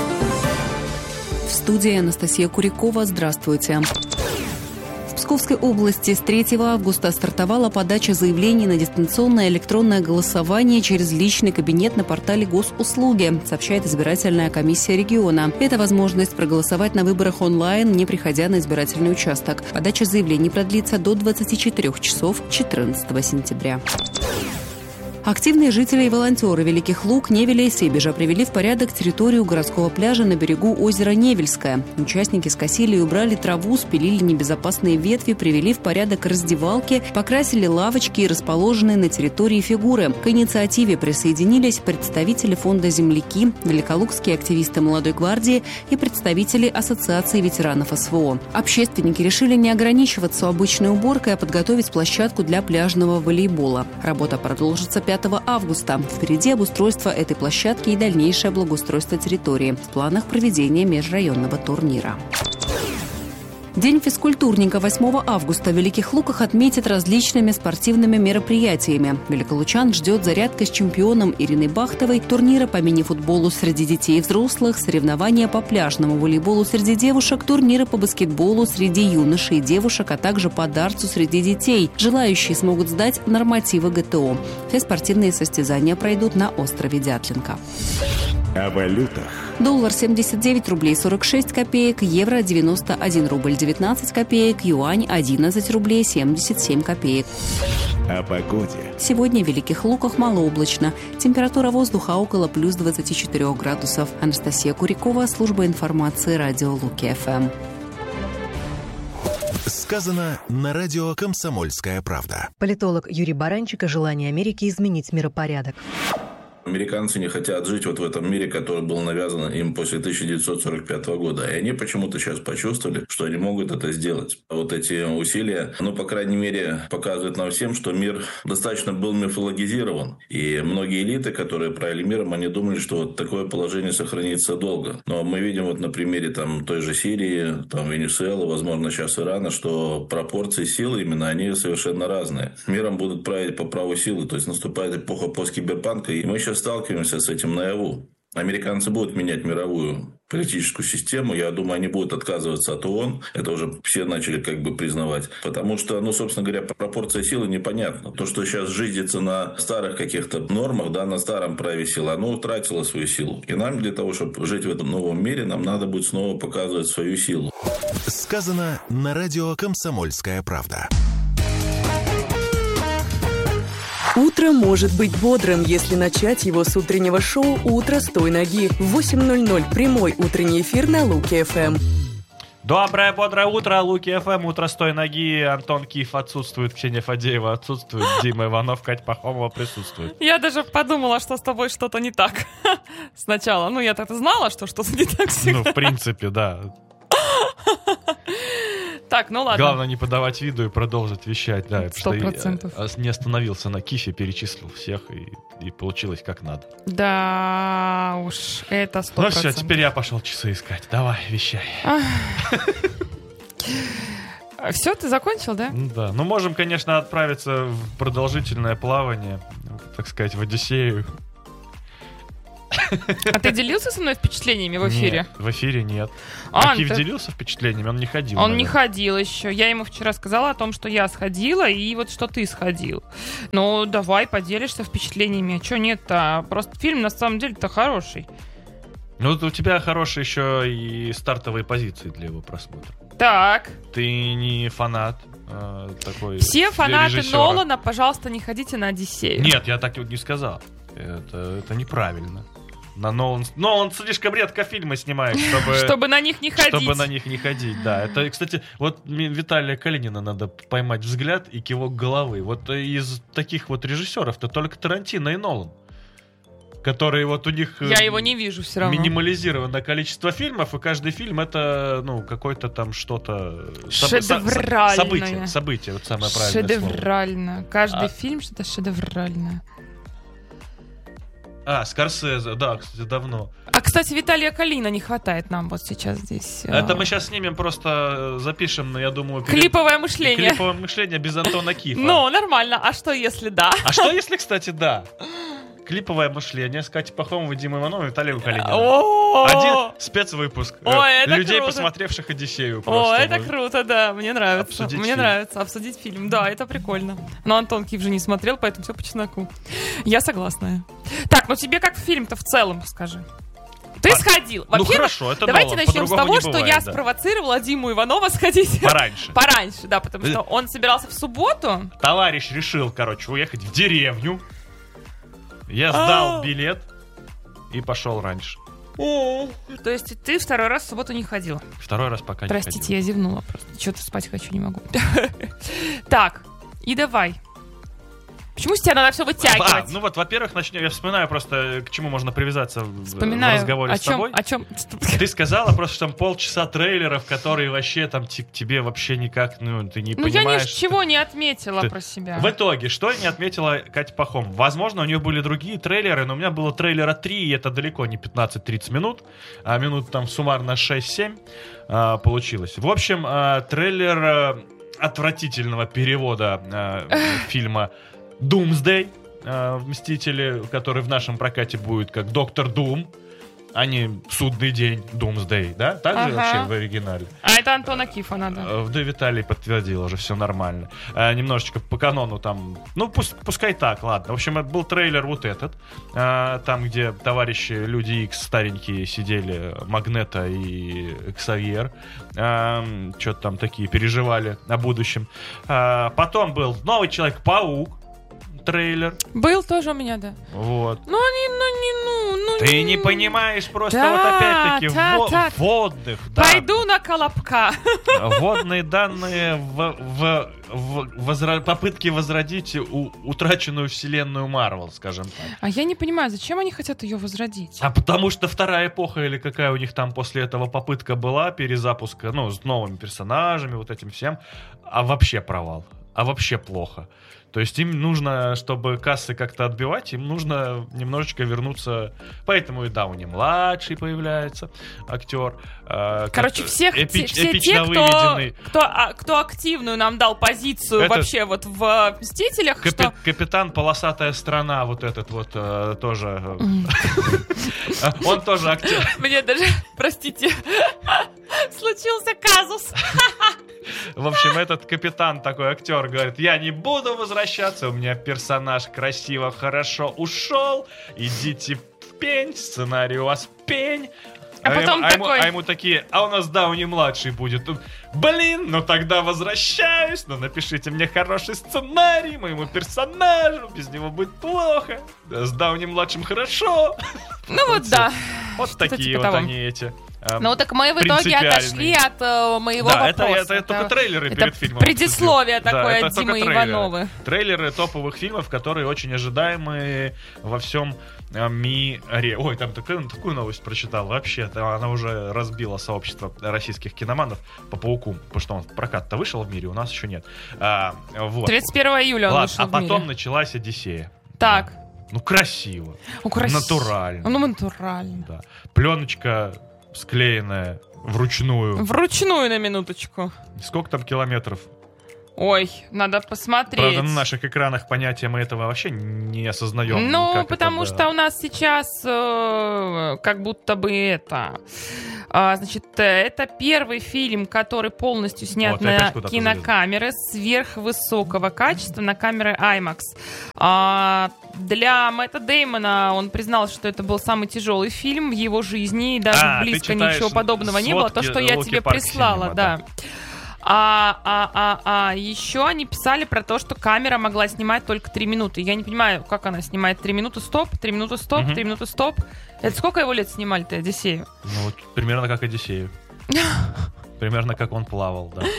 В студии Анастасия Курякова. Здравствуйте. В Псковской области с третьего августа стартовала подача заявлений на дистанционное электронное голосование через личный кабинет на портале Госуслуги, сообщает избирательная комиссия региона. Это возможность проголосовать на выборах онлайн, не приходя на избирательный участок. Подача заявлений продлится до двадцати четырёх часов четырнадцатого сентября. Активные жители и волонтеры Великих Луг, Невеля и Себежа привели в порядок территорию городского пляжа на берегу озера Невельское. Участники скосили и убрали траву, спилили небезопасные ветви, привели в порядок раздевалки, покрасили лавочки и расположенные на территории фигуры. К инициативе присоединились представители фонда «Земляки», великолукские активисты «Молодой гвардии» и представители Ассоциации ветеранов СВО. Общественники решили не ограничиваться обычной уборкой, а подготовить площадку для пляжного волейбола. Работа продолжится пятого августа. Впереди обустройство этой площадки и дальнейшее благоустройство территории. В планах проведения межрайонного турнира. День физкультурника восьмого августа в Великих Луках отметят различными спортивными мероприятиями. Великолучан ждет зарядка с чемпионом Ириной Бахтовой, турнира по мини-футболу среди детей и взрослых, соревнования по пляжному волейболу среди девушек, турниры по баскетболу среди юношей и девушек, а также по дартсу среди детей. Желающие смогут сдать нормативы ГТО. Все спортивные состязания пройдут на острове Дятлинка. О валютах. Доллар семьдесят девять рублей сорок шесть копеек, евро девяносто один рубль девятнадцать копеек, юань одиннадцать рублей семьдесят семь копеек. О погоде. Сегодня в Великих Луках малооблачно. Температура воздуха около плюс двадцати четырёх градусов. Анастасия Курякова, служба информации радио Луки-ФМ. Сказано на радио «Комсомольская правда». Политолог Юрий Баранчик о желании Америки изменить миропорядок. Американцы не хотят жить вот в этом мире, который был навязан им после тысяча девятьсот сорок пятого года. И они почему-то сейчас почувствовали, что они могут это сделать. Вот эти усилия, ну, по крайней мере, показывают нам всем, что мир достаточно был мифологизирован. И многие элиты, которые правили миром, они думали, что вот такое положение сохранится долго. Но мы видим вот на примере там, той же Сирии, там, Венесуэлы, возможно, сейчас Ирана, что пропорции силы именно, они совершенно разные. Миром будут править по праву силы. То есть наступает эпоха посткиберпанка, и мы сейчас сталкиваемся с этим наяву. Американцы будут менять мировую политическую систему. Я думаю, они будут отказываться от ООН. Это уже все начали как бы признавать. Потому что, ну, собственно говоря, пропорция силы непонятна. То, что сейчас жизнится на старых каких-то нормах, да, на старом праве силы, оно утратило свою силу. И нам для того, чтобы жить в этом новом мире, нам надо будет снова показывать свою силу. Сказано на радио «Комсомольская правда». Утро может быть бодрым, если начать его с утреннего шоу «Утро с той ноги». В восемь ноль ноль прямой утренний эфир на Луки-ФМ. Доброе, бодрое утро, Луки-ФМ, утро с той ноги. Антон Киев отсутствует, Ксения Фадеева отсутствует, Дима Иванов, Катя Пахомова присутствует. Я даже подумала, что с тобой что-то не так. Сначала. Ну, я так-то знала, что что-то не так всегда. Ну, в принципе, да. Так, ну ладно. Главное не подавать виду и продолжить вещать, да. Сто процентов. Что не остановился на кифе, перечислил всех, и, и получилось как надо. Да уж, это сто процентов. Ну все, теперь я пошел часы искать. Давай, вещай. Все, ты закончил, да? Да. Ну, можем, конечно, отправиться в продолжительное плавание, так сказать, в Одиссею. А ты делился со мной впечатлениями в эфире? Нет, в эфире нет. А, Акив ты... делился впечатлениями? Он не ходил. Он наверное. не ходил еще. Я ему вчера сказала о том, что я сходила, и вот что ты сходил. Ну, давай, поделишься впечатлениями. А что нет-то? Просто фильм на самом деле-то хороший. Ну, у тебя хорошие еще и стартовые позиции для его просмотра. Так. Ты не фанат э, такой. Все фанаты режиссера. Нолана, пожалуйста, не ходите на Одиссею. Нет, я так вот не сказал. Это, это неправильно. На Нолан... Нолан слишком редко фильмы снимает, чтобы... Чтобы на них не ходить. Чтобы на них не ходить, да. Это, кстати, вот Виталия Калинина надо поймать взгляд и кивок головы. Вот из таких вот режиссеров-то только Тарантино и Нолан. Которые вот у них... Я его не вижу все равно. Минимализировано количество фильмов, и каждый фильм это, ну, какое-то там что-то... Шедевральное. Событие, событие, вот самое правильное слово. Шедеврально. Каждый а... фильм что-то шедевральное. А, Скорсезе, да, кстати, давно. А, кстати, Виталия Калина не хватает нам вот сейчас здесь. Это мы сейчас снимем, просто запишем, я думаю... Перед... Клиповое мышление. Клиповое мышление без Антона Кифа. Ну, нормально. А что, если да? А что, если, кстати, да? Клиповое мышление с Катей Пахомовой, Димой Ивановой и Виталием Калининым. Один спецвыпуск. О, это людей, круто. Посмотревших Одиссею. О, это круто, да. Мне нравится. Обсудить Мне фильм. нравится обсудить фильм. Да, это прикольно. Но Антон Киф же не смотрел, поэтому все по чесноку. Я согласна. Так, ну тебе как фильм-то в целом расскажи. Ты а, сходил. Ну хорошо, это давайте Нолан, начнем с того, бывает, что да. я спровоцировала Диму Иванова сходить. Пораньше. Пораньше, да, потому что он собирался в субботу. Товарищ решил, короче, уехать в деревню. Я сдал А-а-а. билет и пошел раньше. О, то есть ты второй раз в субботу не ходил? Второй раз пока Простите, не ходил. я зевнула просто. Что-то спать хочу, не могу. Так, и давай. Почему с тебя надо все вытягивать? А, ну вот, во-первых, начнем. Я вспоминаю просто, к чему можно привязаться Вспоминаю. в разговоре о с чем, тобой. О чем? Ты сказала просто, что там полчаса трейлеров, которые вообще там т- тебе вообще никак, ну, ты не ну, понимаешь. Ну, я ничего не отметила ты... про себя. В итоге, что не отметила Катя Пахом? Возможно, у нее были другие трейлеры, но у меня было трейлера три, и это далеко не пятнадцать-тридцать минут, а минут там суммарно шесть-семь а, получилось. В общем, а, трейлер а, отвратительного перевода а, фильма Doomsday, э, Мстители, который в нашем прокате будет как Доктор Дум, а не Судный день Doomsday, да? Так ага. же вообще в оригинале. А это Антона Кифа надо. Да, Виталий подтвердил, уже все нормально. А, немножечко по канону там, ну пусть, пускай так, ладно. В общем, это был трейлер вот этот, а, там, где товарищи Люди Икс старенькие сидели, Магнето и Ксавьер, а, что-то там такие переживали о будущем. А, потом был новый Человек-паук, трейлер. Был тоже у меня, да. Вот. Ну, не, ну, не, ну, ну, Ты не, не понимаешь просто да, вот опять-таки да, во- да. водных. Да, пойду на Колобка. водные данные в, в, в возра- попытке возродить у, утраченную вселенную Марвел, скажем так. А я не понимаю, зачем они хотят ее возродить? А потому что вторая эпоха, или какая у них там после этого попытка была, перезапуска, ну, с новыми персонажами, вот этим всем, а вообще провал. А вообще плохо. То есть им нужно, чтобы кассы как-то отбивать, им нужно немножечко вернуться. Поэтому и Дауни-младший появляется, актер. Э, Короче, всех, эпич, все эпично те, кто, выведенный. кто, а, кто активную нам дал позицию Это вообще вот в «Мстителях». Капи- что... Капитан Полосатая страна, вот этот вот э, тоже. Он тоже актер. Мне даже, простите, случился казус. В общем, этот капитан, такой актер, говорит: я не буду возвращаться, у меня персонаж красиво, хорошо ушел, идите в пень, сценарий у вас пень. А, а, потом ему, такой... а, ему, а ему такие: а у нас Дауни-младший будет. Блин, ну тогда возвращаюсь, ну напишите мне хороший сценарий моему персонажу, без него будет плохо. С Дауни-младшим хорошо. Ну вот да. Вот такие вот они эти э, Ну так мы в итоге отошли от э, моего да, вопроса. Это, это, это только трейлеры это перед фильмом. Предисловие такое да, от Димы трейлеры. Ивановой. Трейлеры топовых фильмов, которые очень ожидаемые во всем мире. Ой, там такую, такую новость прочитал. Вообще, она уже разбила сообщество российских киноманов по Пауку, потому что он в прокат-то вышел в мире, у нас еще нет. А, вот. тридцать первого июля он Ладно, вышел а в потом мире. началась Одиссея. Так. Да. Ну, красиво. Ну, красиво. Натурально. Ну, натурально. Да. Пленочка склеенная вручную. Вручную, на минуточку. Сколько там километров? Ой, надо посмотреть. Правда, на наших экранах понятия мы этого вообще не осознаем. Ну, потому это, да. что у нас сейчас э, как будто бы это... А, значит, это первый фильм, который полностью снят вот, на кинокамеры сверхвысокого качества, на камеры IMAX. А, для Мэтта Дэймона он признал, что это был самый тяжелый фильм в его жизни, и даже а, близко ничего подобного не было. То, что я тебе Парк прислала, Синема, да. да. А, а, а, а еще они писали про то, что камера могла снимать только три минуты. Я не понимаю, как она снимает три минуты стоп, три минуты стоп, три минуты стоп. Это сколько его лет снимали-то, Одиссею? Ну, вот, примерно как Одиссею. Примерно как он плавал, да.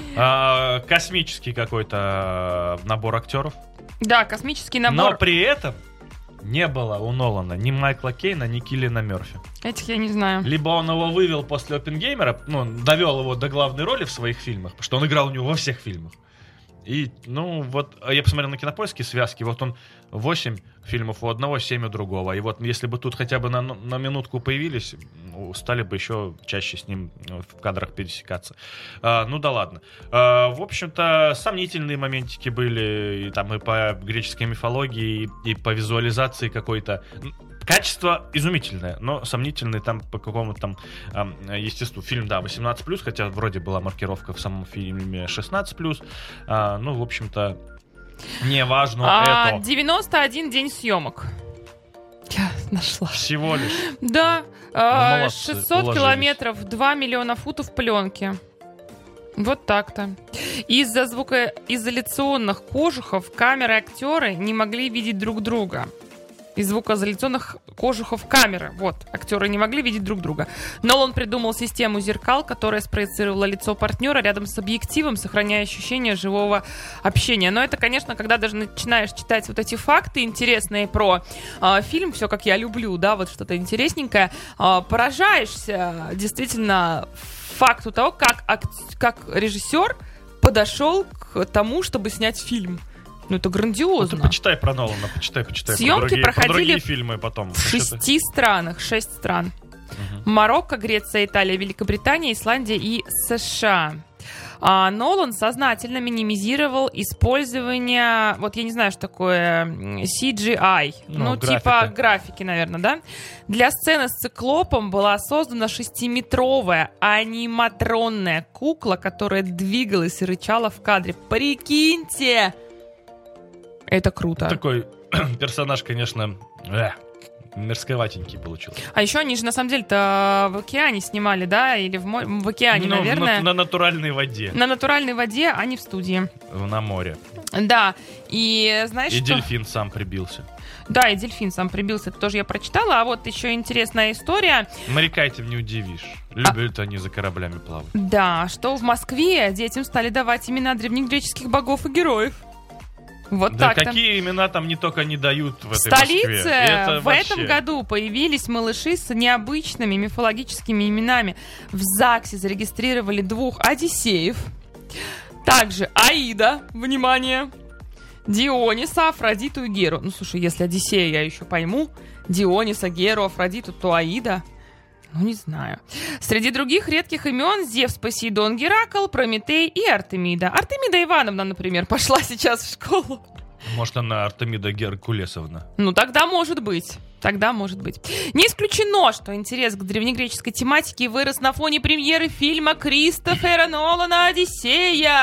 А, космический какой-то набор актеров. Да, космический набор. Но при этом не было у Нолана ни Майкла Кейна, ни Киллиана Мерфи. Этих я не знаю. Либо он его вывел после Оппенгеймера, ну, довел его до главной роли в своих фильмах, потому что он играл у него во всех фильмах. И, ну, вот, я посмотрел на Кинопоиске связки, вот он восемь фильмов у одного, семь у другого. И вот если бы тут хотя бы на, на минутку появились, ну, стали бы еще чаще с ним в кадрах пересекаться. А, ну да ладно. А, в общем-то, сомнительные моментики были и, там, и по греческой мифологии, и, и по визуализации какой-то. Качество изумительное, но сомнительное там по какому-то там э, естеству. Фильм, да, восемнадцать плюс, хотя вроде была маркировка в самом фильме шестнадцать плюс. А, ну, в общем-то, не важно а, это. девяносто один день съемок. Я нашла. Всего лишь. Да. Ну, а, молодцы, шестьсот уложились. километров, два миллиона футов пленки. Вот так-то. Из-за звукоизоляционных кожухов камеры и актеры не могли видеть друг друга. Из звукоизоляционных кожухов камеры. Вот, актеры не могли видеть друг друга. Нолан придумал систему зеркал, которая спроецировала лицо партнера рядом с объективом, сохраняя ощущение живого общения. Но это, конечно, когда даже начинаешь читать вот эти факты интересные про э, фильм, все как я люблю, да, вот что-то интересненькое, э, поражаешься действительно факту того, как, ак- как режиссер подошел к тому, чтобы снять фильм. Ну, это грандиозно. Ну, ты почитай про Нолана, почитай, почитай. Съемки про другие, проходили про другие фильмы потом. в шести странах, шесть стран. Угу. Марокко, Греция, Италия, Великобритания, Исландия и США. А Нолан сознательно минимизировал использование, вот я не знаю, что такое си джи ай, ну, ну графика. Типа графики, наверное, да? Для сцены с циклопом была создана шестиметровая аниматронная кукла, которая двигалась и рычала в кадре. Прикиньте! Это круто. Такой персонаж, конечно, э, мерзковатенький получился. А еще они же на самом деле-то в океане снимали, да? Или в, мо- в океане, ну, наверное. На, на натуральной воде. На натуральной воде, а не в студии. На море. Да. И знаешь И что? дельфин сам прибился. Да, и дельфин сам прибился. Это тоже я прочитала. А вот еще интересная история. Моряка этим не удивишь. Любят а... они за кораблями плавать. Да, что в Москве детям стали давать имена древнегреческих богов и героев. Вот да так-то. какие имена там не только не дают в, в этой столице Москве. Это в вообще... этом году появились малыши с необычными мифологическими именами. В ЗАГСе зарегистрировали двух Одиссеев. Также Аида, внимание, Диониса, Афродиту и Геру. Ну, слушай, если Одиссея я еще пойму, Диониса, Геру, Афродиту, то Аида... Ну, не знаю. Среди других редких имен Зевс, Посейдон, Геракл, Прометей и Артемида. Артемида Ивановна, например, пошла сейчас в школу. Может, она Артемида Геркулесовна. Ну, тогда может быть. Тогда может быть. Не исключено, что интерес к древнегреческой тематике вырос на фоне премьеры фильма Кристофера Нолана «Одиссея».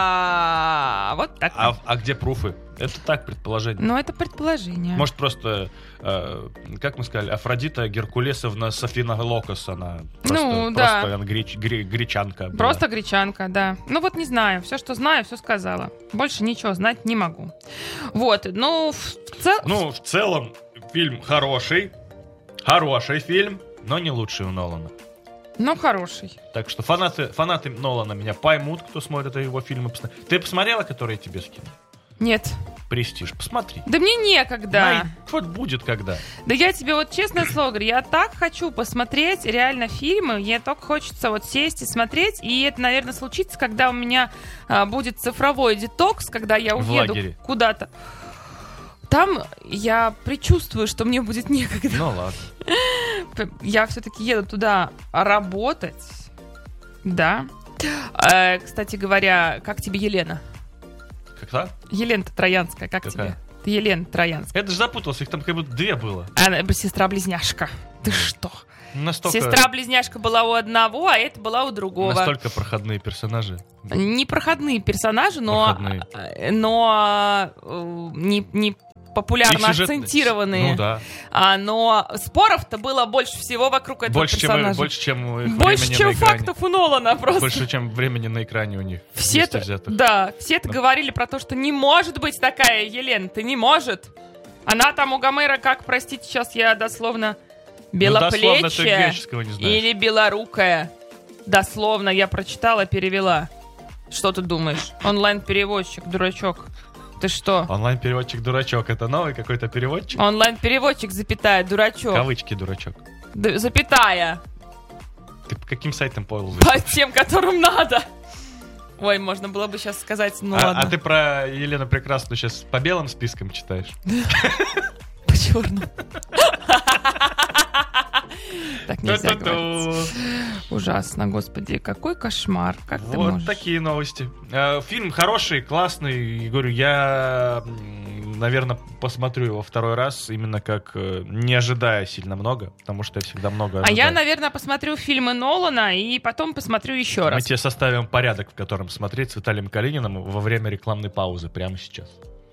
Вот так. А, а где пруфы? Это так, предположение. Ну, это предположение. Может, просто, э, как мы сказали, Афродита Геркулесовна Софиналокос, она просто, ну, да. просто греч, гре, гречанка была. Просто гречанка, да. Ну, вот не знаю. Все, что знаю, все сказала. Больше ничего знать не могу. Вот, ну, в, цел... ну, в целом, фильм хороший. Хороший фильм, но не лучший у Нолана. Ну, хороший. Так что фанаты, фанаты Нолана меня поймут, кто смотрит его фильмы. Ты посмотрела, которые я тебе скинул? Нет. Престиж, посмотри. Да мне некогда. Най, вот будет когда. Да я тебе вот честное слово говорю, я так хочу посмотреть реально фильмы, мне только хочется вот сесть и смотреть, и это, наверное, случится, когда у меня а, будет цифровой детокс, когда я уеду куда-то. Там я предчувствую, что мне будет некогда. Ну ладно. Я все-таки еду туда работать. Да. Э, кстати говоря, как тебе Елена? Как-то? Елена Троянская, как Какая? тебе? Елена Троянская. Я даже запутался, их там как будто две было. Она сестра-близняшка. Ты что? Настолько... Сестра-близняшка была у одного, а это была у другого. Настолько проходные персонажи. Не проходные персонажи, но, проходные. но не, не популярно сюжет... акцентированные. Ну да. А, но споров-то было больше всего вокруг этого больше, персонажа. Чем, больше, чем больше, чем фактов у Нолана просто. Больше, чем времени на экране у них. Все-то, да, все-то Но. говорили про то, что не может быть такая Елена, ты не может. Она там у Гомера, как, простите, сейчас я дословно белоплечья ну, или белорукая. Дословно я прочитала, перевела. Что ты думаешь? Онлайн-переводчик, дурачок. Ты что? Онлайн-переводчик дурачок. Это новый какой-то переводчик? Онлайн-переводчик, запятая, дурачок. Кавычки дурачок. Д- запятая. Ты по каким сайтам пользуешься? По тем, которым надо. Ой, можно было бы сейчас сказать, ну а, ладно. А ты про Елену Прекрасную сейчас по белым спискам читаешь? По черным. Так нельзя говорить. Ужасно, господи, какой кошмар. Как ты можешь? Вот такие новости. Фильм хороший, классный. Говорю, я, наверное, посмотрю его второй раз, именно как не ожидая сильно много, потому что я всегда много ожидаю. А я, наверное, посмотрю фильмы Нолана и потом посмотрю еще раз. Мы тебе составим порядок, в котором смотреть с Виталием Калининым во время рекламной паузы прямо сейчас.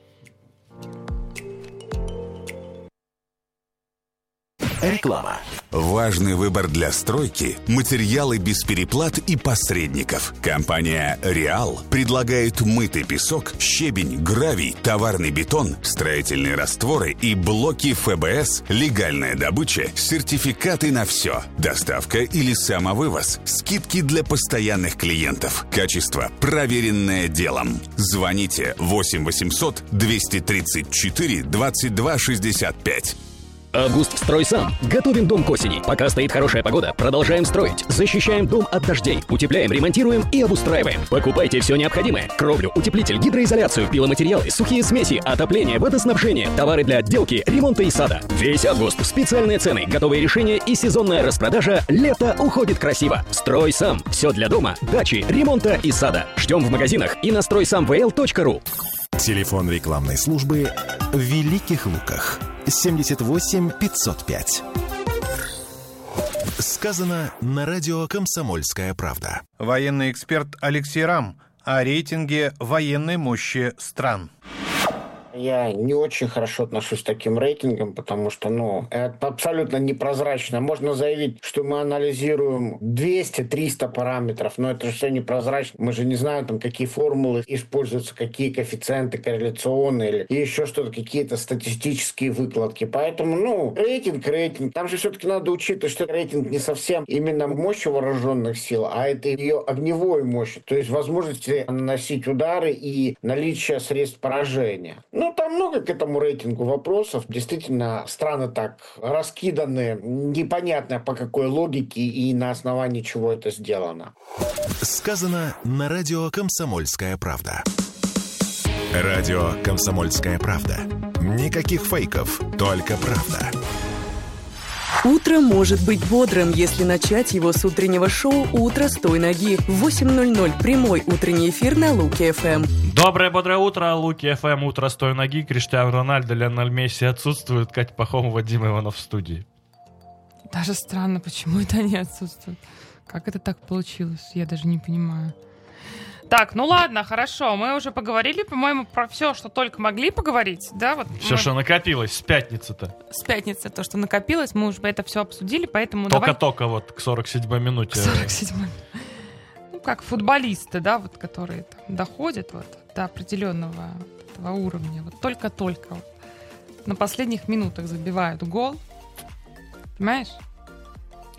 Реклама. Важный выбор для стройки – материалы без переплат и посредников. Компания «Реал» предлагает мытый песок, щебень, гравий, товарный бетон, строительные растворы и блоки эф бэ эс, легальная добыча, сертификаты на все, доставка или самовывоз, скидки для постоянных клиентов, качество, проверенное делом. Звоните восемь восемьсот двести тридцать четыре двадцать два шестьдесят пять. Август строй сам. Готовим дом к осени. Пока стоит хорошая погода, продолжаем строить. Защищаем дом от дождей. Утепляем, ремонтируем и обустраиваем. Покупайте все необходимое. Кровлю, утеплитель, гидроизоляцию, пиломатериалы, сухие смеси, отопление, водоснабжение, товары для отделки, ремонта и сада. Весь август. Специальные цены, готовые решения и сезонная распродажа. Лето уходит красиво. Строй сам. Все для дома, дачи, ремонта и сада. Ждем в магазинах и на строй сам вэ эл точка ру. Телефон рекламной службы в Великих Луках. семьдесят восемь пятьсот пять. Сказано на радио «Комсомольская правда». Военный эксперт Алексей Рам о рейтинге военной мощи стран. Я не очень хорошо отношусь к таким рейтингам, потому что, ну, это абсолютно непрозрачно. Можно заявить, что мы анализируем двести-триста параметров, но это же все непрозрачно. Мы же не знаем, там, какие формулы используются, какие коэффициенты корреляционные или еще что-то, какие-то статистические выкладки. Поэтому, ну, рейтинг, рейтинг. Там же все-таки надо учитывать, что рейтинг не совсем именно мощь вооруженных сил, а это ее огневой мощь, то есть возможности наносить удары и наличие средств поражения. Ну, там много к этому рейтингу вопросов. Действительно, страны так раскиданы, непонятно по какой логике и на основании чего это сделано. Сказано на радио «Комсомольская правда». Радио «Комсомольская правда». Никаких фейков, только правда. Утро может быть бодрым, если начать его с утреннего шоу «Утро с той ноги». В восемь ноль ноль прямой утренний эфир на Луки эф эм. Доброе бодрое утро, Луки эф эм, утро с той ноги. Криштиану Рональдо, Лионель Месси отсутствуют, Катя Пахомова, Дима Иванов в студии. Даже странно, почему это они отсутствуют. Как это так получилось, я даже не понимаю. Так, ну ладно, хорошо, мы уже поговорили, по-моему, про все, что только могли поговорить, да? Вот все, мы... что накопилось с пятницы-то. С пятницы то, что накопилось, мы уже это все обсудили, поэтому Только-только давай... вот к сорок седьмой минуте. К сорок седьмой. Ну, как футболисты, да, вот, которые там доходят вот до определенного этого уровня, вот только-только вот, на последних минутах забивают гол, понимаешь? Ну,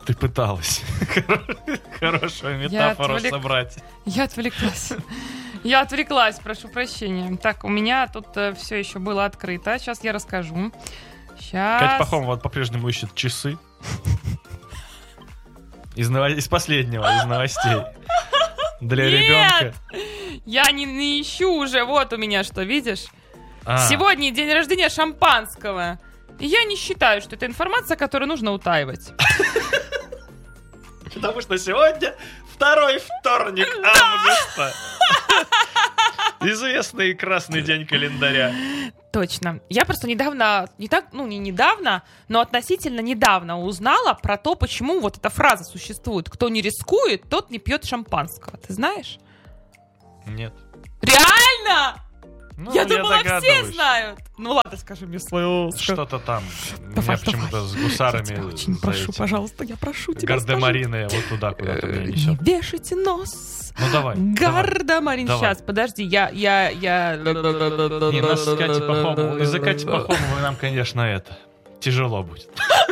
Ты пыталась хорошую метафору отвлек... собрать. Я отвлеклась. Я отвлеклась, прошу прощения. Так, у меня тут э, все еще было открыто. Сейчас я расскажу. Сейчас. Катя Пахомова вот по-прежнему ищет часы. Из, нов... из последнего, из новостей. Для Нет! ребенка. Я не, не ищу уже. Вот у меня что, видишь? А. Сегодня день рождения шампанского. И я не считаю, что это информация, которую нужно утаивать. Потому что сегодня второй вторник августа. Известный красный день календаря. Точно. Я просто недавно, не так, ну не недавно, но относительно недавно узнала про то, почему вот эта фраза существует. Кто не рискует, тот не пьет шампанского. Ты знаешь? Нет. Реально? Ну, я, я думала, все догадываюсь. знают. Ну ладно, скажи мне свою... Что-то там. Давай, Меня почему-то давай. с гусарами... Я тебя очень прошу, пожалуйста, я прошу тебя. Гардемарины вот туда куда-то меня Не несет. вешайте нос. Ну давай. Гардемарин. Давай. Сейчас, подожди, я... я, я... Не, нас с Катей Пахомовой... Из-за Кати Пахомовой нам, конечно, это... Тяжело будет.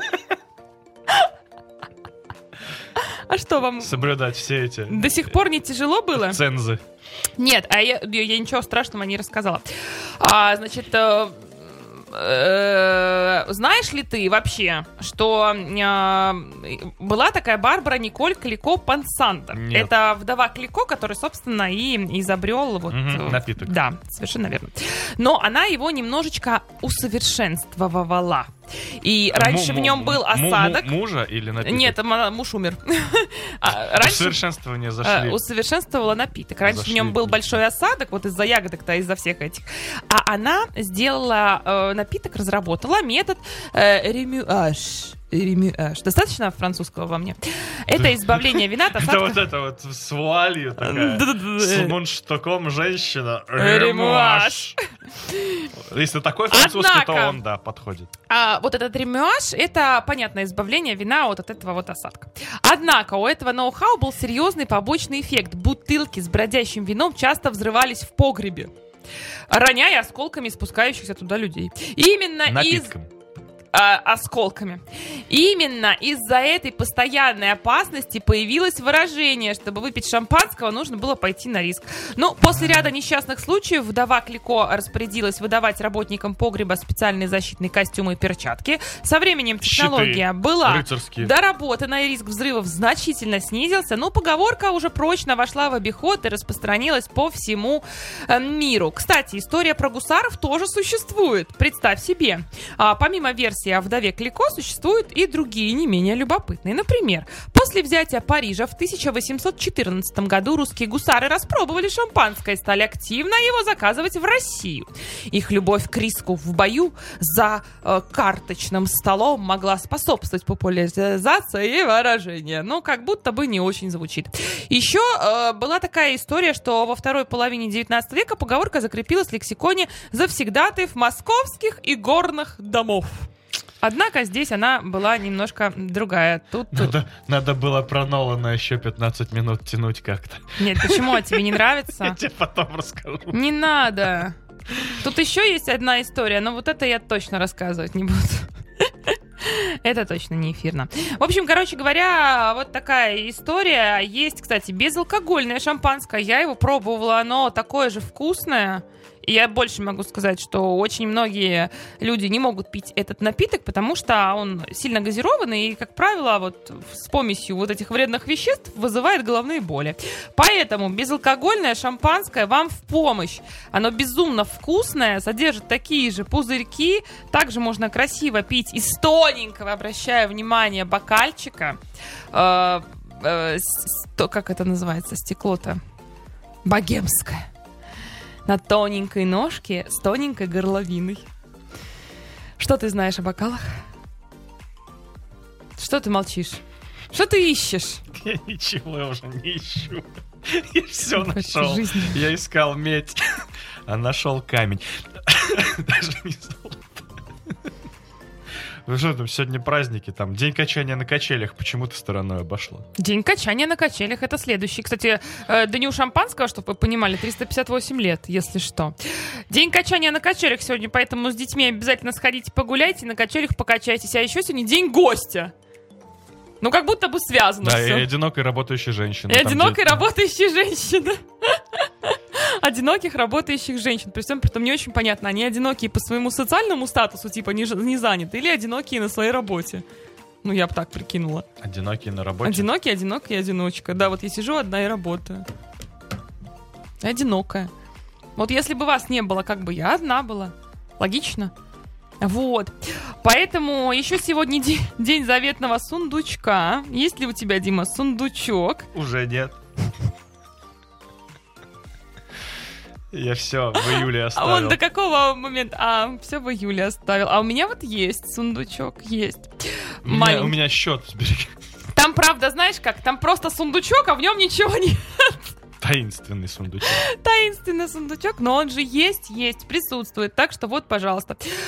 А что вам... Соблюдать все эти... До сих пор не тяжело было? Цензы. Нет, а я, я ничего страшного не рассказала. А, значит, э, э, знаешь ли ты вообще, что э, была такая Барбара Николь Клико Пансанта? Нет. Это вдова Клико, который, собственно, и изобрел вот, Угу, э, напиток. Да, совершенно верно. Но она его немножечко усовершенствовала. И раньше Му- в нем му- был му- осадок. му- Мужа или напиток? Нет, м- муж умер. А, раньше, Усовершенствование э, зашли. усовершенствовала напиток. Раньше Зашли. в нем был большой осадок, вот из-за ягодок-то, из-за всех этих. А она сделала э, напиток, разработала метод э, ремюаж. Ремюаж. Достаточно французского во мне? Это избавление вина от Это осадков. вот это вот с вуалью такая. Да-да-да. С мундштуком женщина. Ремуаж. Если такой французский, то Однако- он, да, подходит. А вот этот ремюаж — это, понятно, избавление вина от, от этого вот осадка. Однако у этого ноу-хау был серьезный побочный эффект. Бутылки с бродящим вином часто взрывались в погребе, роняя осколками спускающихся туда людей. Именно из... Напитком. а, осколками. Именно из-за этой постоянной опасности появилось выражение: чтобы выпить шампанского, нужно было пойти на риск. Но после ряда несчастных случаев вдова Клико распорядилась выдавать работникам погреба специальные защитные костюмы и перчатки. Со временем технология Щиты была рыцарские. доработана, и риск взрывов значительно снизился. Но поговорка уже прочно вошла в обиход и распространилась по всему э, миру. Кстати, история про гусаров тоже существует. Представь себе. А, помимо версии о вдове Клико существуют и другие не менее любопытные. Например, после взятия Парижа в тысяча восемьсот четырнадцатом году русские гусары распробовали шампанское и стали активно его заказывать в Россию. Их любовь к риску в бою за э, карточным столом могла способствовать популяризации выражения. Но как будто бы не очень звучит. Еще э, была такая история, что во второй половине девятнадцатого века поговорка закрепилась в лексиконе завсегдатаев московских и горных домов. Однако здесь она была немножко другая. Тут... Надо, надо было про Нолана еще пятнадцать минут тянуть как-то. Нет, почему? А тебе не нравится? Я тебе потом расскажу. Не надо. Тут еще есть одна история, но вот это я точно рассказывать не буду. Это точно не эфирно. В общем, короче говоря, вот такая история. Есть, кстати, безалкогольное шампанское. Я его пробовала, оно такое же вкусное. И я больше могу сказать, что очень многие люди не могут пить этот напиток, потому что он сильно газированный и, как правило, вот с помесью вот этих вредных веществ вызывает головные боли. Поэтому безалкогольное шампанское вам в помощь. Оно безумно вкусное, содержит такие же пузырьки. Также можно красиво пить из тоненького, обращая внимание, бокальчика. Э, э, с- то, как это называется, стекло-то? Богемское. На тоненькой ножке с тоненькой горловиной. Что ты знаешь о бокалах? Что ты молчишь? Что ты ищешь? Я ничего уже не ищу. Я все Просто нашел. жизнь. Я искал медь, а нашел камень. Даже не золото. Ну что там, сегодня праздники, там, день качания на качелях, почему ты стороной обошла? День качания на качелях — это следующий. Кстати, э, дню шампанского, чтобы вы понимали, триста пятьдесят восемь лет, если что. День качания на качелях сегодня, поэтому с детьми обязательно сходите погуляйте, на качелях покачайтесь. А еще сегодня день гостя. Ну, как будто бы связано Да, все. и одинокой работающей женщины. И Там, одинокой где- работающей женщины. Одиноких работающих женщин. При всем при том не очень понятно, они одинокие по своему социальному статусу, типа не, ж- не заняты, или одинокие на своей работе. Ну, я бы так прикинула. Одинокие на работе. Одинокий, одинокая одиночка. Да, вот я сижу одна и работаю. Одинокая. Вот если бы вас не было, как бы я одна была. Логично? Вот. Поэтому еще сегодня день, день заветного сундучка. Есть ли у тебя, Дима, сундучок? Уже нет. Я все в июле А оставил. он до какого момента? А, все в июле оставил. А у меня вот есть сундучок, есть. У меня, Маленький. у меня счет сберег. Там, правда, знаешь как? Там просто сундучок, а в нем ничего нет. Таинственный сундучок. Таинственный сундучок, но он же есть, есть, присутствует. Так что вот, пожалуйста.